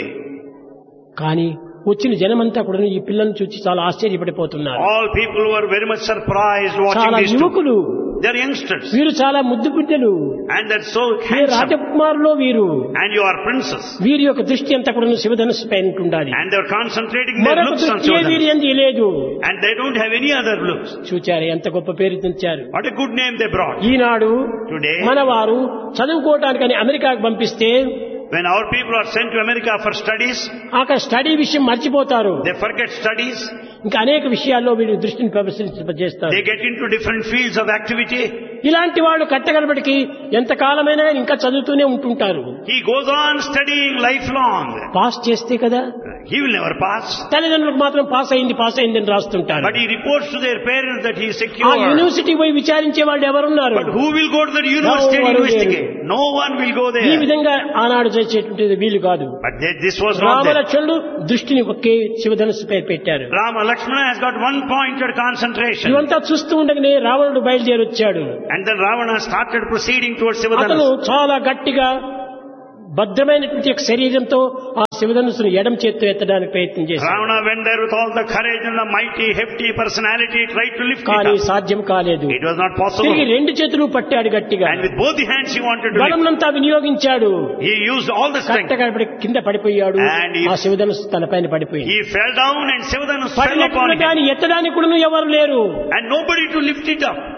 కానీ వచ్చిన జనమంతా కూడా ఈ పిల్లల్ని చూసి చాలా ఆశ్చర్యపడిపోతున్నారు. All people were very much surprised watching చాలా these two. యువకులు, They are youngsters. వీరు చాలా ముద్దు బిడ్డలు, And they're so వీరు handsome. రాజకుమారులో వీరు. And you are princess. వీరి యొక్క దృష్టి అంతా కూడా శివధనుస్సు పైన ఉండాలి. And they're concentrating their మరొక looks on దృష్టి ఏ వీరి Sivadhanas. యందు లేదు. And they don't have any other looks. చూచారు ఎంత గొప్ప పేరు తెచ్చారు. What a good name they brought. Eenadu Today, మన వారు చదువుకోవటానికని అమెరికాకు పంపిస్తే when our people are sent to America for studies, అక్కడ స్టడీ విషయం మర్చిపోతారు. they forget studies. ఇంకా అనేక విషయాల్లో వీరు దృష్టిని ప్రదర్శింపజేస్తారు. They get into different fields of activity. ఇలాంటి వాళ్ళు కట్టగలబడికి ఎంతకాలమైనా ఇంకా చదువుతూనే ఉంటుంటారు. He goes on studying lifelong. Pass చేస్తే కదా, He will never pass. తల్లిదండ్రులకు మాత్రం పాస్ అయింది పాస్ అయింది అని రాస్తుంటారు. But he reports to their parents that he is secure. ఆ యూనివర్సిటీ పోయి విచారించే వాళ్ళు ఎవరున్నారు? But who will go to the university and investigate? No one will go there. ఈ విధంగా ఆనాడు చేసేటువంటిది వీలు కాదు. But they, this was not there. రామలక్ష్మణుడు దృష్టిని ఒకే శివధనుస్సు పేరు పెట్టారు. Rama Lakshmana has got one pointed concentration. ఇవంతా చూస్తూ ఉండగానే రావణుడు బయలుదేరి వచ్చాడు. And then Ravana started proceeding towards Sivadhanus. అతను చాలా గట్టిగా భద్రమైనటువంటి శరీరంతో ఆ శివధనుస్సును ఎడమ చేత్తో ఎత్తడానికి ప్రయత్నం చేశాడు. Ravana went there with all the courage and the mighty, hefty personality, tried to lift కానీ it up. సాధ్యం కాలేదు. It was not possible. తిరిగి రెండు చేతులు పట్టాడు గట్టిగా. And with both the hands he wanted to lift. బలమంతా వినియోగించాడు. He used all the strength. కట్టగా కింద పడిపోయాడు. And he- ఆ శివధనుస్సు తన పైన పడిపోయింది. He fell down and Sivadhanus fell upon పడినప్పుడు him. కానీ ఎత్తడానికి కూడా ఎవరు లేరు. And nobody to lift it up.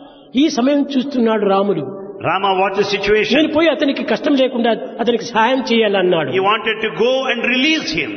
ఈ సమయం చూస్తున్నాడు రాముడు. Rama watched the situation. నేను పోయి అతనికి కష్టం లేకుండా అతనికి సహాయం చేయాలన్నాడు. He wanted to go and release him.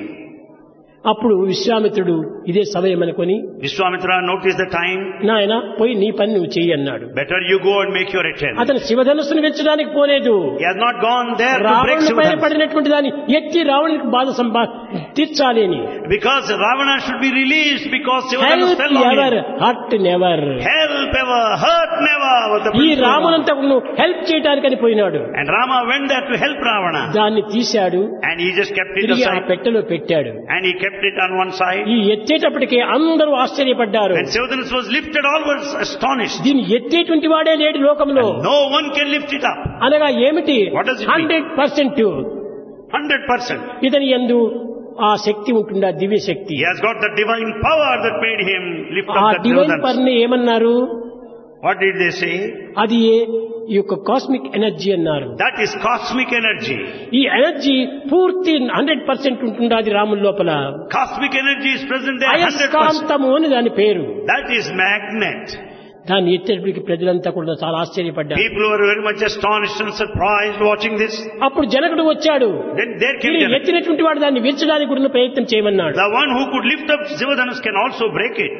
అప్పుడు విశ్వామిత్రుడు ఇదే సమయం అనుకొని, Vishwamitra noticed the time. నాయన పోయి నీ పని నువ్వు చెయ్యి అన్నాడు. Better you go and make your attempt. అతను శివధనుస్సును వెచ్చడానికి పోలేదు. He has not gone there to break రావణుని పైన Sivadhanus. పడినటువంటి దాన్ని ఎత్తి రావణునికి బాధ సంపా తీర్చాలి అని. Because Ravana should be released because Sivadhanus help fell on ever him. Hurt never. Help ever, hurt never was the ఈ principle. రామునంతా హెల్ప్ చేయడానికని పోయినాడు. And Rama went there to help Ravana. దాన్ని తీశాడు. And he just kept it తిరిగి ఆ aside. పెట్టెలో పెట్టాడు. And he kept it on one side. ఈ ఎత్తేటప్పటికే అందరూ ఆశ్చర్యపడ్డారు. When Sivadhanus was lifted, all were astonished. దీన్ని ఎత్తేటువంటి వాడే లేడు లోకంలో. No one can lift it up. అనగా ఏమిటి? What does it mean? Hundred percent Hundred percent. ఇతని యందు ఆ శక్తి ఉంటుందా, దివ్య శక్తి. He has got the divine power that made him lift ఆ up the divine Sivadhanus. Power ని ఏమన్నారు? What did they say? అది ఈ యొక్క కాస్మిక్ ఎనర్జీ అన్నారు. That is cosmic energy. ఈ ఎనర్జీ పూర్తి హండ్రెడ్ పర్సెంట్ ఉంటుందా అది రాముల లోపల. Cosmic energy is present there one hundred percent. అయస్కాంతము అని దాని పేరు. That is magnet. దాన్ని ఎత్తేటప్పటికి ప్రజలంతా కూడా చాలా ఆశ్చర్యపడ్డారు. People were very much astonished and surprised watching this. అప్పుడు జనకుడు వచ్చాడు. Then there came మీరు Janaka. ఎత్తినటువంటి వాడు దాన్ని విరచడానికి కూడా ప్రయత్నం చేయమన్నాడు. The one who could lift up Sivadhanus can also break it.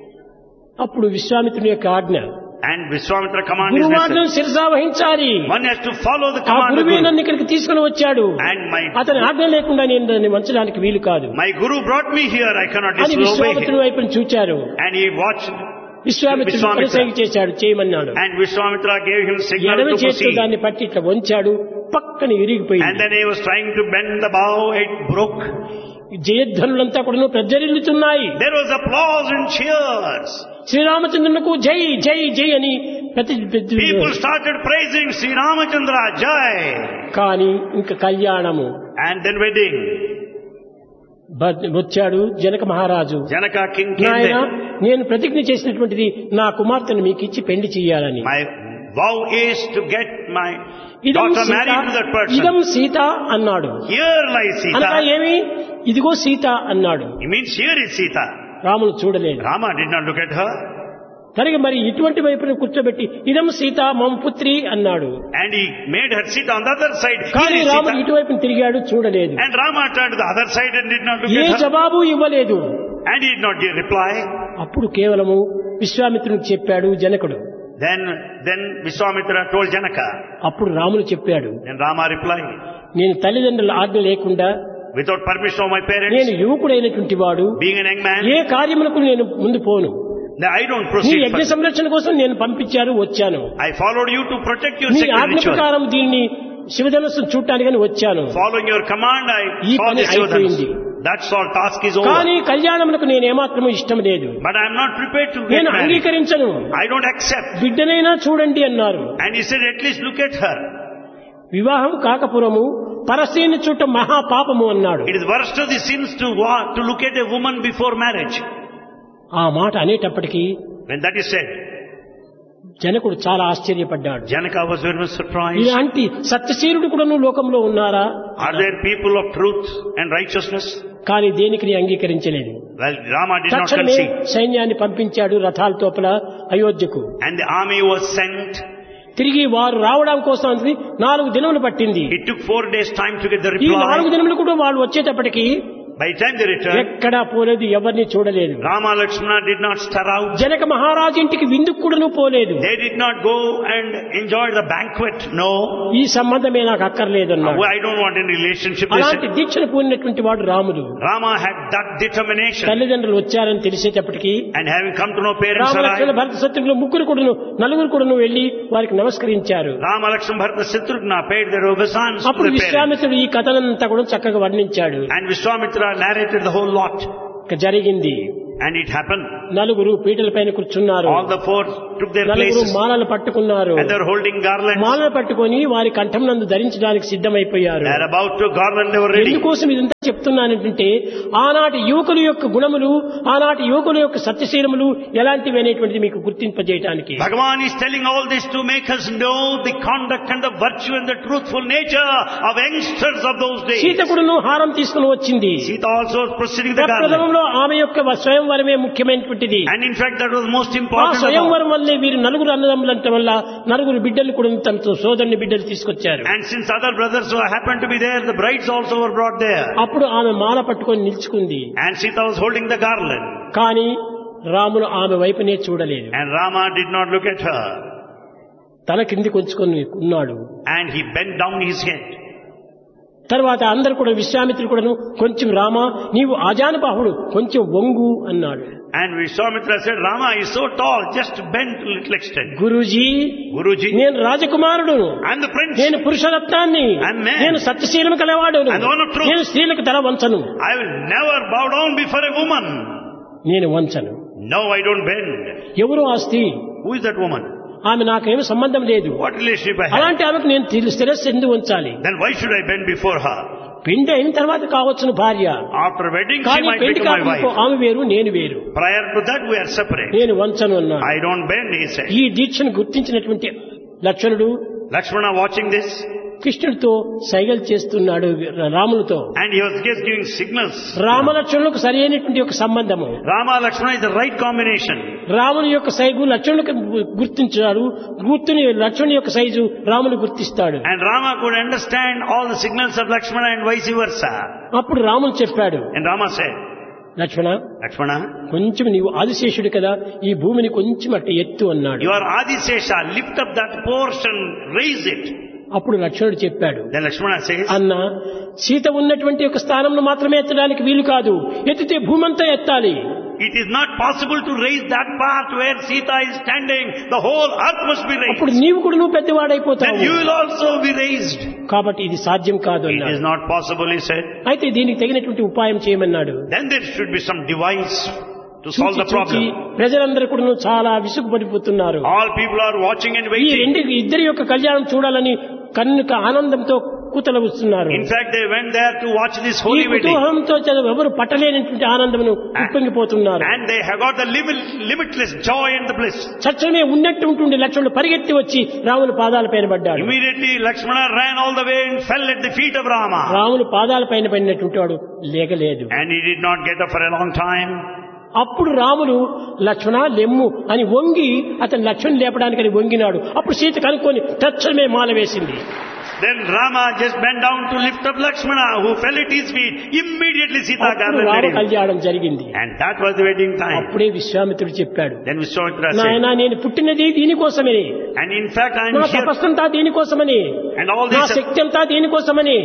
అప్పుడు విశ్వామిత్రుని యొక్క ఆజ్ఞ, And Vishwamitra command is గురువాజ్ఞను necessary. శిరసా వహించాలి. One has to follow the ఆ command of గురువే Guru. నన్ను ఇక్కడికి తీసుకుని వచ్చాడు. And my అతని ఆజ్ఞ లేకుండా నేను దాన్ని వంచడానికి వీలు కాదు my Guru brought me here. I cannot అని disobey విశ్వామిత్రుడి him. వైపుని చూచారు. And he watched. విశ్వామిత్రుడు విశ్వామిత్ర. పరిసైగ చేశాడు, చేయమన్నాడు. And Vishwamitra gave him signal ఎడమ to చేతితో proceed. దాన్ని పట్టి ఇట్లా వంచాడు, పక్కన And విరిగిపోయింది. then he was trying to bend the bow. It broke. జయధ్వనులంతా కూడా ప్రజ్వరిల్లుతున్నాయి. There was applause and cheers. శ్రీరామచంద్రునికి జై జై జై అని ప్రతి People started praising Sri Ramachandra Jai. కానీ ఇంకా కళ్యాణము. And then wedding. బ- వచ్చాడు జనక మహారాజు. Janaka king came నాయన there. నేను ప్రతిజ్ఞ చేసినటువంటిది నా కుమార్తెను మీకు ఇచ్చి పెళ్లి చేయాలని. My vow is to get my ఇదం daughter Sita, married to that person. ఇదం సీత అన్నాడు. Here lies అనగా Sita. ఏమి? ఇదిగో సీత అన్నాడు. It means here is Sita. రాముడు చూడలేదు. Rama did not look at her. కనుక మరి ఇటువంటి వైపున కూర్చోబెట్టి ఇదం సీత మమ పుత్రి అన్నాడు. And he made her sit on the other side. కానీ Here is రాముడు Sita. ఇటువైపున తిరిగాడు, చూడలేదు. And Rama turned to the other side and did not look A at her. జవాబు ఇవ్వలేదు. And he did not give reply. అప్పుడు కేవలము విశ్వామిత్రునికి చెప్పాడు జనకుడు. Then, then Vishwamitra told Janaka. అప్పుడు రాముడు చెప్పాడు, Then Rama replied, నేను తల్లిదండ్రుల ఆజ్ఞ లేకుండా, without permission of my నేను parents, యువకుడైనటువంటి వాడు, being an young man, ఏ కార్యములకు నేను ముందు పోను. I don't నీ proceed యజ్ఞ further. సంరక్షణ కోసం నేను పంపించారు, వచ్చాను. I followed you to protect your నీ sacred ఆజ్ఞ ritual. ప్రకారం దీన్ని శివధనుస్సు చూడటానికని వచ్చాను. Following your command, I ఈ saw పని this Sivadhanus. అయిపోయింది. That's all, task is over. కానీ కళ్యాణములకు నేను ఏమాత్రము ఇష్టం లేదు. But I am not prepared to get నేను married. అంగీకరించను. I don't accept. బిడ్డనైనా చూడండి అన్నారు. And he said, at least look at her. వివాహం కాకపురము పరస్త్రీని చూట మహాపాపము అన్నాడు. It is worst of the sins to wa- to look at a woman before marriage. ఆ మాట అనేటప్పటికీ When that is said, జనకుడు చాలా ఆశ్చర్యపడ్డాడు. Janaka was very much surprised. ఇలాంటి సత్యశీలుడు కూడా లోకంలో ఉన్నారా? Are there people of truth and righteousness? కానీ దేనికి నీ అంగీకరించలేదు. Well, Rama did not తక్షణమే concede. సైన్యాన్ని పంపించాడు రథాల తోపల అయోధ్యకు. And the army was sent. తిరిగి వారు రావడం కోసం నాలుగు దినములు పట్టింది. It took four days time to get the ఈ నాలుగు reply. దినములు కూడా వాళ్ళు వచ్చేటప్పటికి By the time they returned, ఎక్కడా పోలేదు, ఎవరిని చూడలేదు. Rama Lakshmana did not stir out. Janaka మహారాజు ఇంటికి విందుకు కూడాను పోలేదు. They did not go and enjoy the banquet. No. ఈ సంబంధమే నాకు అక్కర్లేదన్నాడు. I don't want any relationship. అలాంటి దీక్షను పూనినటువంటి వాడు రాముడు. Rama had that determination. తల్లిదండ్రులు వచ్చారని తెలిసేటప్పటికి, And having come to know parents Rama Lakshmana arrived, భరత శత్రుఘ్నులు ముగ్గురు కూడాను నలుగురు కూడాను వెళ్లి వారికి నమస్కరించారు. Rama Lakshmana Bharata Shatrugna paid their obeisance to అప్పుడు the parents. విశ్వామిత్రుడు ఈ కథనంతా కూడా చక్కగా వర్ణించాడు. And Vishwamitra narrated the whole lot. జరిగింది. And it happened. నలుగురు పీటల పైన కూర్చున్నారు. All the four took their నలుగురు places. మాలలు పట్టుకున్నారు. And they were holding garlands. మాలలు పట్టుకొని వారి కంఠం నందు ధరించడానికి సిద్ధమైపోయారు. They are about to garland, they were ready. ఎందుకోసం ఇదంతా చెప్తున్నానంటే, ఆనాటి యువకుల యొక్క గుణములు, ఆనాటి యువకుల యొక్క సత్యశీలములు ఎలాంటివి అనేటువంటిది మీకు గుర్తింపజేయడానికి. Bhagavan is telling all this to make us know the conduct and the virtue and the truthful nature of youngsters of those days. Sita కూడాను హారం తీసుకుని వచ్చింది. Sita also was proceeding the garland. ప్రథమంలో ఆమె యొక్క స్వయంవరమే ముఖ్యమైనటువంటిది. And in fact that was most ఆ important. స్వయంవరం వల్లే వీరు నలుగురు అన్నదమ్ములంట వల్ల నలుగురు బిడ్డలు కూడా తమతో సోదరుని బిడ్డలు తీసుకొచ్చారు. And since other brothers who happened to be there, the brides also were brought there. అప్పుడు ఆమె మాల పట్టుకొని నిల్చుకుంది. And Sita was holding the garland. కానీ రాముడు ఆమె వైపునే చూడలేదు. And Rama did not look at her. తల కింది కొంచుకొని ఉన్నాడు. And he bent down his head. తర్వాత అందరు కూడా విశ్వామిత్రుడు కూడాను, కొంచెం రామ నీవు ఆజానుబాహుడు, కొంచెం వంగు అన్నాడు. And Vishwamitra said, Rama is so tall, just bend to little extent. Guruji, Guruji, నేను రాజకుమారుడు, I'm the prince. నేను పురుషరత్నాన్ని, I'm man. నేను సత్యశీలం కలవాడు, I'm the one of truth. నేను స్త్రీలకు తల వంచను. I will never bow down before a woman. నేను వంచను. No, I don't bend. ఎవరు ఆ స్త్రీ? Who is that woman? ఆమె నాకేమి సంబంధం లేదు. What relationship I have? అలాంటి ఆమెకు నేను తిరు- శిరస్సు ఎందుకు ఉంచాలి? Then why should I bend before her? పెండి అయిన తర్వాత కావచ్చును భార్య, After wedding, she కానీ might పెండి become my కాక wife. ఆమె వేరు, నేను వేరు. Prior to that, we are separate. నేను వంచను అన్నాడు. I don't bend, he said. ఈ దీక్షను గుర్తించినటువంటి లక్ష్మణుడు Lakshmana watching this, కృష్ణుడితో సైగలు చేస్తున్నాడు, రాములతో. and he was just giving signals. రామలక్ష్మణులకు సరి అయినటువంటి ఒక సంబంధము. Rama Lakshmana is the right combination. రాముని యొక్క సైజు లక్ష్మణులకు గుర్తించాడు, గుర్తుని లక్ష్మణుని యొక్క సైజు రాముని గుర్తిస్తాడు. And Rama could understand all the signals of Lakshmana and vice versa. అప్పుడు రాముడు చెప్పాడు, And Rama said, Lakshmana Lakshmana, కొంచెం నీవు ఆదిశేషుడు కదా, ఈ భూమిని కొంచెం అట్ట ఎత్తు అన్నాడు. you are Adisesha, lift up that portion, raise it. అప్పుడు లక్ష్మణుడు చెప్పాడు, Then Lakshmana says, అన్న సీత ఉన్నటువంటి ఒక స్థానంలో మాత్రమే ఎత్తడానికి వీలు కాదు, ఎత్తితే భూమంతా ఎత్తాలి. it is not possible to raise that part where Sita is standing. The whole earth must be అప్పుడు raised. నీవు కూడా నువ్వు Then పెద్దవాడైపోతావు, you will also be raised. కాబట్టి ఇది సాధ్యం కాదు It అన్నాడు. is not possible, he said. అయితే దీనికి తగినటువంటి ఉపాయం చేయమన్నాడు. Then there should be some device to solve చూచి the చూచి problem. ప్రజలందరూ కూడా చాలా విసుగుపడిపోతున్నారు. All people are watching and ఈ waiting. రెండు ఇద్దరి యొక్క కళ్యాణం చూడాలని కన్నుక ఆనందంతో కూతలు వస్తున్నారు. In fact, they went there to watch this ఈ holy wedding. కుతూహలంతో చదువు ఎవరు పట్టలేనటువంటి ఆనందమును ఉప్పొంగిపోతున్నారు. And they have got the limit, limitless joy and the bliss. చచ్చమే ఉన్నట్టు ఉంటుండే లక్ష్మణుడు పరిగెత్తి వచ్చి రాముని పాదాల పైన పడ్డాడు. Immediately Lakshmana ran all the way and fell at the feet of Rama. రాముని పాదాల పైన పడినటువంటి వాడు లేగలేదు. And he did not get up for a long time. అప్పుడు రాముడు లక్ష్మణ లెమ్ము అని వంగి అతను లక్ష్మణ్ లేపడానికని వంగినాడు. అప్పుడు సీత కనుక్కొని తక్షణమే మాల వేసింది. Then Rama just bent down to lift up Lakshmana, who fell at his feet. Immediately Sita అప్పుడు రామ garlanded him. కళ్యాణం జరిగింది. And that was the wedding time. అప్పుడే విశ్వామిత్రుడు చెప్పాడు, Then Vishwamitra said, నాయనా నేను పుట్టినది దీనికోసమని, and in fact I am నా here, తపస్సంతా దీనికోసమని, and all నా this, శక్తి అంతా దీనికోసమని,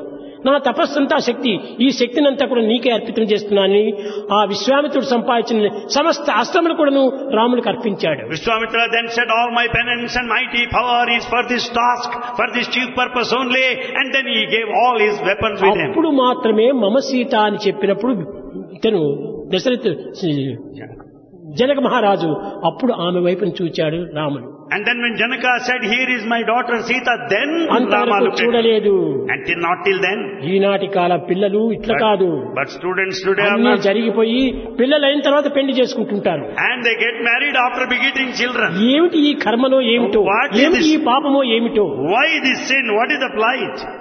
నా తపస్సంతా శక్తి, ఈ శక్తినంతా కూడా నీకే అర్పితం చేస్తున్నానని ఆ విశ్వామిత్రుడు సంపాదించిన సమస్త అస్త్రములు కూడాను రాముడికి అర్పించాడు. Vishwamitra then said, all my penance and mighty power is for this task, for this chief purpose only, and then he gave all his weapons with him. అప్పుడు మాత్రమే మమ సీత అని చెప్పినప్పుడు ఇతను దశరథ జనక మహారాజు అప్పుడు ఆమె వైపును చూచాడు రాముడు. And then when Janaka said, here is my daughter Sita, then Rama అంతవరకు looked at him. చూడలేదు. Until not till then. ఈనాటి కాల పిల్లలు ఇట్లా కాదు, But, but students today are అన్నీ not. జరిగిపోయి పిల్లలు అయిన తర్వాత పెళ్లి చేసుకుంటుంటారు. And they get married after begetting children. ఏమిటి ఈ కర్మలో ఏమిటో, What is ఏమిటి this? ఈ పాపమో ఏమిటో. Why this sin? What is the plight?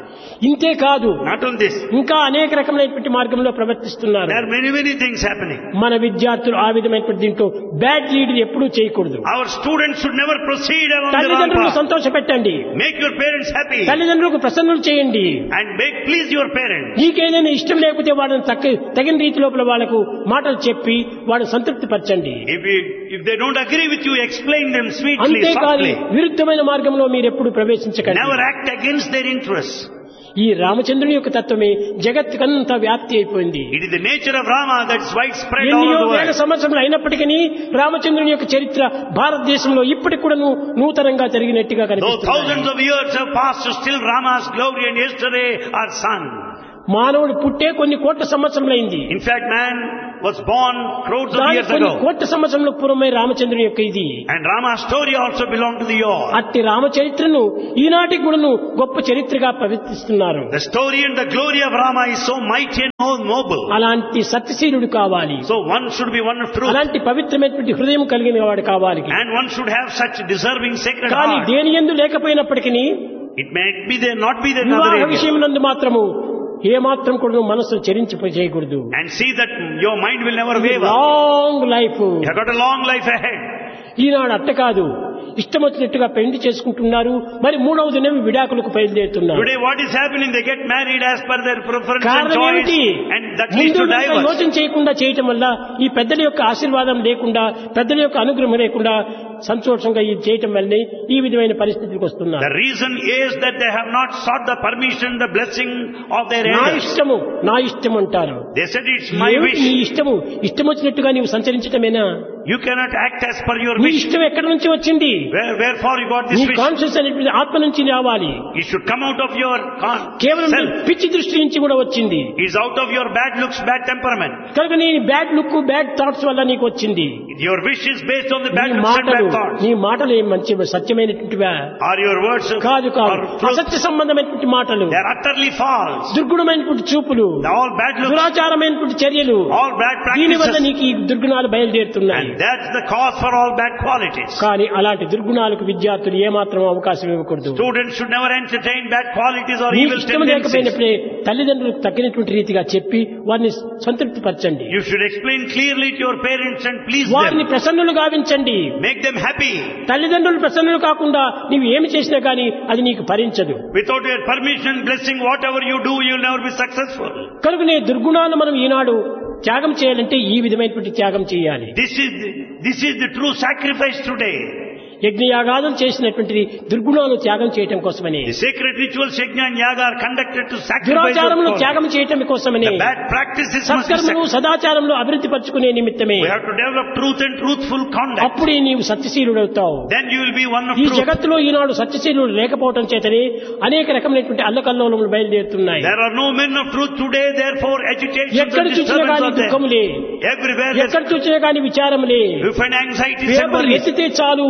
ఇంతే కాదు, Not on this. ఇంకా అనేక రకమైనటువంటి మార్గంలో ప్రవర్తిస్తున్నారు. There are many, many things happening. మన విద్యార్థులు ఆ విధమైనటువంటి దీంట్లో బ్యాడ్ లీడ్ ఎప్పుడూ చేయకూడదు. Our students should never proceed along the wrong తల్లిదండ్రులకు path. సంతోష పెట్టండి, Make your parents happy తల్లిదండ్రులకు ప్రసన్నులు చేయండి. and make please your parents. నీకేదైనా ఇష్టం లేకపోతే వాళ్ళని తక్క తగిన రీతి లోపల వాళ్ళకు మాటలు చెప్పి వాళ్ళని సంతృప్తి పరచండి. If you, if they don't agree with you, explain them sweetly, అంతేకాని softly. విరుద్ధమైన మార్గంలో మీరు ఎప్పుడు ప్రవేశించకండి. Never act against their interests. ఈ రామచంద్రుని యొక్క తత్వమే జగత్తుకంతా వ్యాప్తి అయిపోయింది. It is the nature of Rama that's widespread all ఎన్నో over the వేల world. సంవత్సరములు అయినప్పటికీ రామచంద్రుని యొక్క చరిత్ర భారతదేశంలో ఇప్పటికి కూడా నూతనంగా జరిగినట్టుగా Though కనిపిస్తుంది. thousands of years have passed, still Rama's glory and yesterday are sung. మానవుడు పుట్టే కొన్ని కోట్ల సంవత్సరములైంది. In fact, man was born crores of దాని years కొన్ని ago. కోట్ల సంవత్సరముల పూర్వమే రామచంద్రుని యొక్క ఇది. And Rama's story also belonged to the yore. అట్టి రామచరిత్రను ఈనాటికి కూడాను గొప్ప చరిత్రగా ప్రవర్తిస్తున్నారు. The story and the glory of Rama is so mighty and so noble. అలాంటి సత్యశీలుడు కావాలి, So one should be one of truth. అలాంటి పవిత్రమైనటువంటి హృదయం కలిగిన వాడు కావాలి. And one should have such deserving sacred కానీ heart. దేని యందు లేకపోయినప్పటికీ It may be there, not be there in వివాహ other areas. విషయం నందు మాత్రము ఏ మాత్రం కూడా మనసు చెరించి చేయకూడదు. And see that your mind will never waver. Long life. You have got a long life ahead. ఈనాడు అట్ట కాదు, ఇష్టం వచ్చినట్టుగా పెళ్లి చేసుకుంటున్నారు, మరి మూడవ దినం విడాకులకు బయలుదేరుతున్నారు. Today what is happening? They get married as per their preference and కారణం choice, ఏమిటి? and that leads ముందు to divorce. యోచన చేయకుండా చేయటం వల్ల, ఈ పెద్దల యొక్క ఆశీర్వాదం లేకుండా, పెద్దల యొక్క అనుగ్రహం లేకుండా సంతోషంగా ఇది చేయటం వల్లే ఈ విధమైన పరిస్థితికి వస్తున్నారు. The reason is that they have not sought the permission, the blessing of their నా elders. ఇష్టము నా ఇష్టం అంటారు. They said it's my ఏమిటి wish. నీ ఇష్టము? ఇష్టం వచ్చినట్టుగా నీవు సంచరించటమేనా? You cannot act as per your నీ wish. ఇష్టం ఎక్కడి నుంచి వచ్చింది? Where, wherefore you got this నీ wish? కాన్షియస్ అనేటువంటి ఆత్మ నుంచి రావాలి. It should come out of your con- కేవలం self. పిచ్చి దృష్టి నుంచి కూడా వచ్చింది. It's out of your bad looks, bad temperament. కనుక నీ బ్యాడ్ లుక్ బ్యాడ్ థాట్స్ వల్ల నీకు వచ్చింది. Your wish is based on the bad నీ looks and మాటలు bad thoughts. నీ మాటలు ఏం మంచి సత్యమైనటువంటివా? Are your words కాదు కాదు, are truth? అసత్య సంబంధమైనటువంటి మాటలు, They are utterly false. దుర్గుణమైనటువంటి చూపులు, They're all bad looks, దురాచారమైనటువంటి చర్యలు, all bad దీని వల్ల practices. నీకు ఈ దుర్గుణాలు బయలుదేరుతున్నాయి. And that's the cause for all bad qualities. కానీ అలాంటి దుర్గుణాలకు విద్యార్థులు ఏమాత్రం అవకాశం ఇవ్వకూడదు. Students should never entertain bad qualities or నీకు evil ఇష్టం tendencies. లేకపోయినప్పుడే తల్లిదండ్రులకు తగినటువంటి రీతిగా చెప్పి వారిని సంతృప్తి పరచండి. You should explain clearly to your parents and please వారిని them. ప్రసన్నులు గావించండి. Make them happy. తల్లిదండ్రులు ప్రసన్నులు కాకుండా నీవు ఏమి చేసినా గానీ అది నీకు ఫలించదు. Without your permission, blessing, whatever you do, you'll never be successful. కనుక నీ దుర్గుణాలు మనం ఈనాడు త్యాగం చేయాలంటే ఈ విధమైనటువంటి త్యాగం చేయాలి. This is the, this is the true sacrifice today. యజ్ఞయాగాదులు చేసినటువంటిది దుర్గుణాలు త్యాగం చేయటం కోసమని, The sacred rituals, yajna and yaga, are conducted to sacrifice దురాచారములు those త్యాగం చేయటం కోసమని, The bad practices must be సత్కర్మలు sacrificed. సదాచారంలో అభివృద్ధి పరచుకునే నిమిత్తమే. We have to develop truth and truthful conduct. అప్పుడే నీవు సత్యశీలుడవుతావు. Then you will be one of ఈ truth. జగత్తులో ఈనాడు సత్యశీలుడు లేకపోవటం చేతనే అనేక రకమైనటువంటి అల్లకల్లోలములు బయలుదేరుతున్నాయి. There are no men of truth today, therefore agitation ఎక్కడ and చూసినా disturbance కానీ are there. దుఃఖములే, Everywhere there's- ఎక్కడ చూసినా కానీ విచారములే. you find anxieties and paper worries. ఎత్తితే చాలు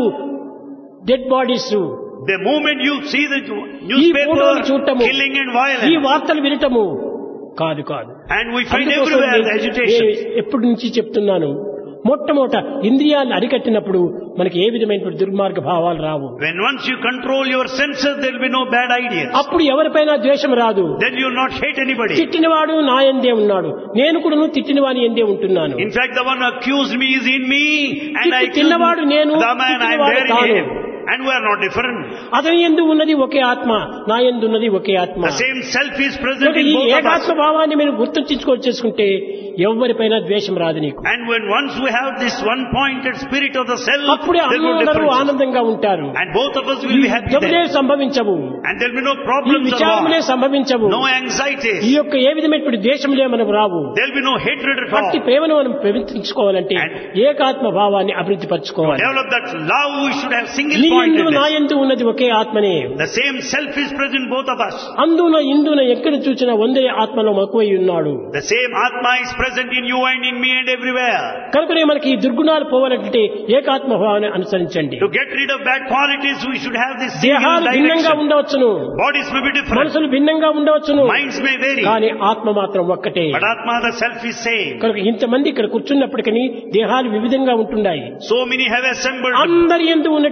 dead bodies, The moment you see the ఈ ఫోటోలు newspaper, చూడటము, killing and ఈ violence, వార్తలు వినటము కాదు కాదు. and we find అందుకోసం everywhere the నేను agitation. ఎప్పటి నుంచి చెప్తున్నాను, మొట్టమొదట ఇంద్రియాలను అరికట్టినప్పుడు మనకి ఏ విధమైనటువంటి దుర్మార్గ భావాలు రావు. When once you control your senses, there will be no bad ideas. అప్పుడు ఎవరిపైనా ద్వేషం రాదు. Then you will not hate anybody. తిట్టినవాడు నా ఎందే ఉన్నాడు, నేను కూడా నువ్వు తిట్టిన వాని ఎందే ఉంటున్నాను. In fact, the one who accused me is in me, and I accuse తిన్నవాడు నేను, the man I am తిట్టినవాడు there in తాను. him. And we are not different. అతని యందు ఉన్నది ఒకే ఆత్మ, నా యందు ఉన్నది ఒకే ఆత్మ. The same self is present కనుక in ఈ both of us. ఏకాత్మ భావాన్ని మీరు గుర్తుంచుకోవచ్చుకుంటే ఎవరిపైన ద్వేషం రాదు నీకు. And when once we have this one-pointed spirit of the self, అప్పుడే there will be అందరూ difference. ఆనందంగా ఉంటారు. And both of us will be happy యుద్ధములే then. సంభవించవు, And there will be no ఈ problems or విచారములే war. సంభవించవు, No anxieties. ఈ యొక్క ఏ విధమైనటువంటి ద్వేషములే మనకు రావు. There will be no hatred at all. పట్టి ప్రేమను మనం పెంచుకోవాలంటే ఏకాత్మ భావాన్ని అభివృద్ధి పరచుకోవాలి. Develop that love, we should have నీ యందు single-pointedness. నా యందు ఉన్నది ఒకే ఆత్మనే. The same self is present both of us. అందున ఇందున ఎక్కడ చూసినా వందే ఆత్మలో మక్కువై ఉన్నాడు. The same Atma is present in you and in me and everywhere. కనుకనే మనకి ఈ దుర్గుణాలు పోవాలంటే ఏకాత్మ భావాన్ని అనుసరించండి. To get rid of bad qualities, we should have this single దేహాలు భిన్నంగా direction. ఉండవచ్చును, Bodies may be different. మనసులు భిన్నంగా ఉండవచ్చును, Minds may vary. కానీ ఆత్మ మాత్రం ఒక్కటే. But Atma, the self, is same. కనుక ఇంతమంది ఇక్కడ కూర్చున్నప్పటికీ దేహాలు వివిధంగా ఉంటున్నాయి. So many have assembled. అందరి యందు ఉన్నటువంటి ఆత్మ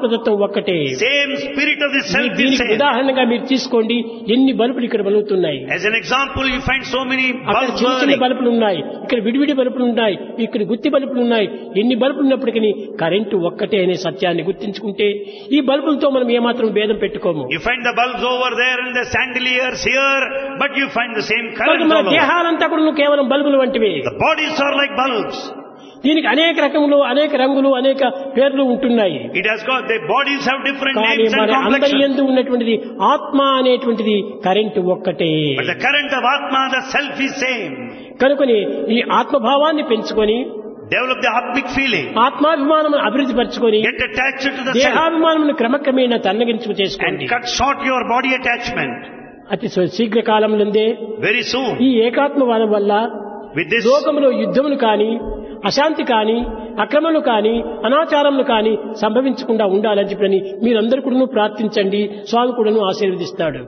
ఆత్మతత్వం ఒక్కటే. Same spirit of the self is దీనికి same. ఉదాహరణగా మీరు తీసుకోండి, ఎన్ని బల్బులు ఇక్కడ వెలుగుతున్నాయి. As an example, you find so many అక్కడ bulbs చిన్న చిన్న burning. బల్బులు ఉన్నాయి, ఇక్కడ విడివిడి బల్బులు ఉన్నాయి, ఇక్కడ గుత్తి బల్బులు ఉన్నాయి. ఎన్ని బల్బులు ఉన్నప్పటికీ కరెంటు ఒక్కటే అనే సత్యాన్ని గుర్తించుకుంటే ఈ బల్బులతో మనం ఏమాత్రం భేదం పెట్టుకోము. You find the bulbs over there and the chandeliers here, but you find the same కాబట్టి current మన all over. దేహాలంతా కూడా కేవలం బల్బులు వంటివి. The bodies are like bulbs. దీనికి అనేక రకములు, అనేక రంగులు, అనేక పేర్లు ఉంటున్నాయి. It has got, the bodies have different కానీ names and మన అందరి complexions. యందు ఉన్నటువంటిది ఆత్మ అనేటువంటిది కరెంటు ఒక్కటే. But the current of Atma, the self is same. కనుకొని ఈ ఆత్మభావాన్ని పెంచుకొని Develop the Atmic feeling. ఆత్మాభిమానం అభివృద్ధి పరచుకొని Get attached to the self దేహాభిమానమును క్రమక్రమేణా తన్నగించుకు and చేసుకోండి. cut short your body attachment. అతి శీఘ్ర కాలంలోనే Very soon, ఈ ఏకాత్మవాదం వల్ల with this, లోకంలో యుద్ధములు కాని, అశాంతి కాని, అక్రమములు కాని, అనాచారములు కాని సంభవించకుండా ఉండాలని చెప్పని మీరందరూ కూడా ప్రార్థించండి. స్వామి కూడాను ఆశీర్వదిస్తాడు.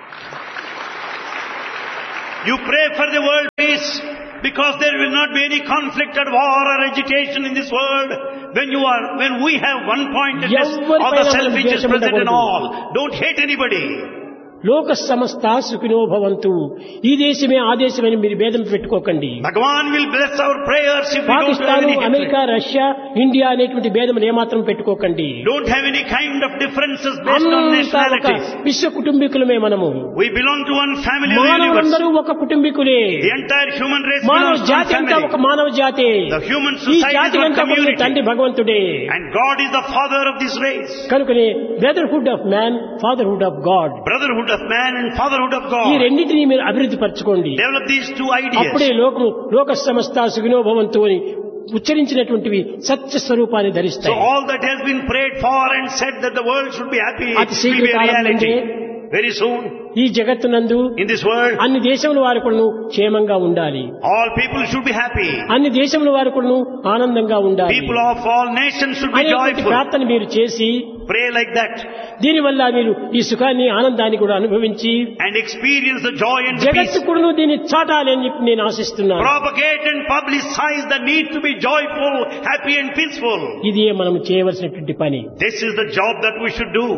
you pray for the world peace, because there will not be any conflict or war or agitation in this world. When you are, when we have one pointedness of the self which is present in all. Don't hate anybody. లోక సమస్త సుఖినో భవంతు. ఈ దేశమే ఆ దేశమని మీరు భేదం పెట్టుకోకండి. Bhagavan will bless our prayers if we don't have Pakistan, any America, hatred. Russia, India అనేటువంటి భేదములు ఏమాత్రం పెట్టుకోకండి. Don't have any kind of differences based on అంతా ఒక nationalities. విశ్వ కుటుంబీకులమే మనము. We belong to one family of the universe. మానవులందరూ ఒక కుటుంబీకులే. The entire human race మానవ belongs to one జాతి అంతా ఒక family. మానవ జాతే. The human ఈ society is జాతి one అంతా కూడా community. తండ్రి భగవంతుడే. And God is the father of this race. కనుకనే brotherhood of man, fatherhood of God. Brotherhood of man and fatherhood of ఈ God. రెండింటినీ మీరు అభివృద్ధి పరచుకోండి. Develop these two అప్పుడే ideas. లోకము లోక సమస్త సుఖినో భవంతు అని ఉచ్చరించినటువంటివి సత్య స్వరూపాన్ని So ధరిస్తాయి. all that has been prayed for and said that the world should be happy అతి will శీఘ్ర be a కాలం reality. నుండే Very soon, ఈ జగత్తునందు in this world, అన్ని దేశముల వారు కూడాను క్షేమంగా ఉండాలి. all people should be happy. అన్ని దేశముల వారు కూడాను ఆనందంగా ఉండాలి. People of all nations should be అనేటువంటి joyful. ప్రార్థన మీరు చేసి Pray like that దీనివల్ల మీరు ఈ సుఖాన్ని, ఆనందాన్ని కూడా అనుభవించి and experience the joy and the జగత్తు peace. కూడాను దీన్ని చాటాలి అని చెప్పి నేను ఆశిస్తున్నాను. Propagate and publicize the need to be joyful, happy and peaceful. ఇది మనం చేయవలసినటువంటి పని. This is the job that we should do.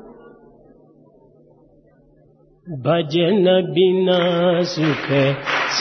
భజన బినా సుఖ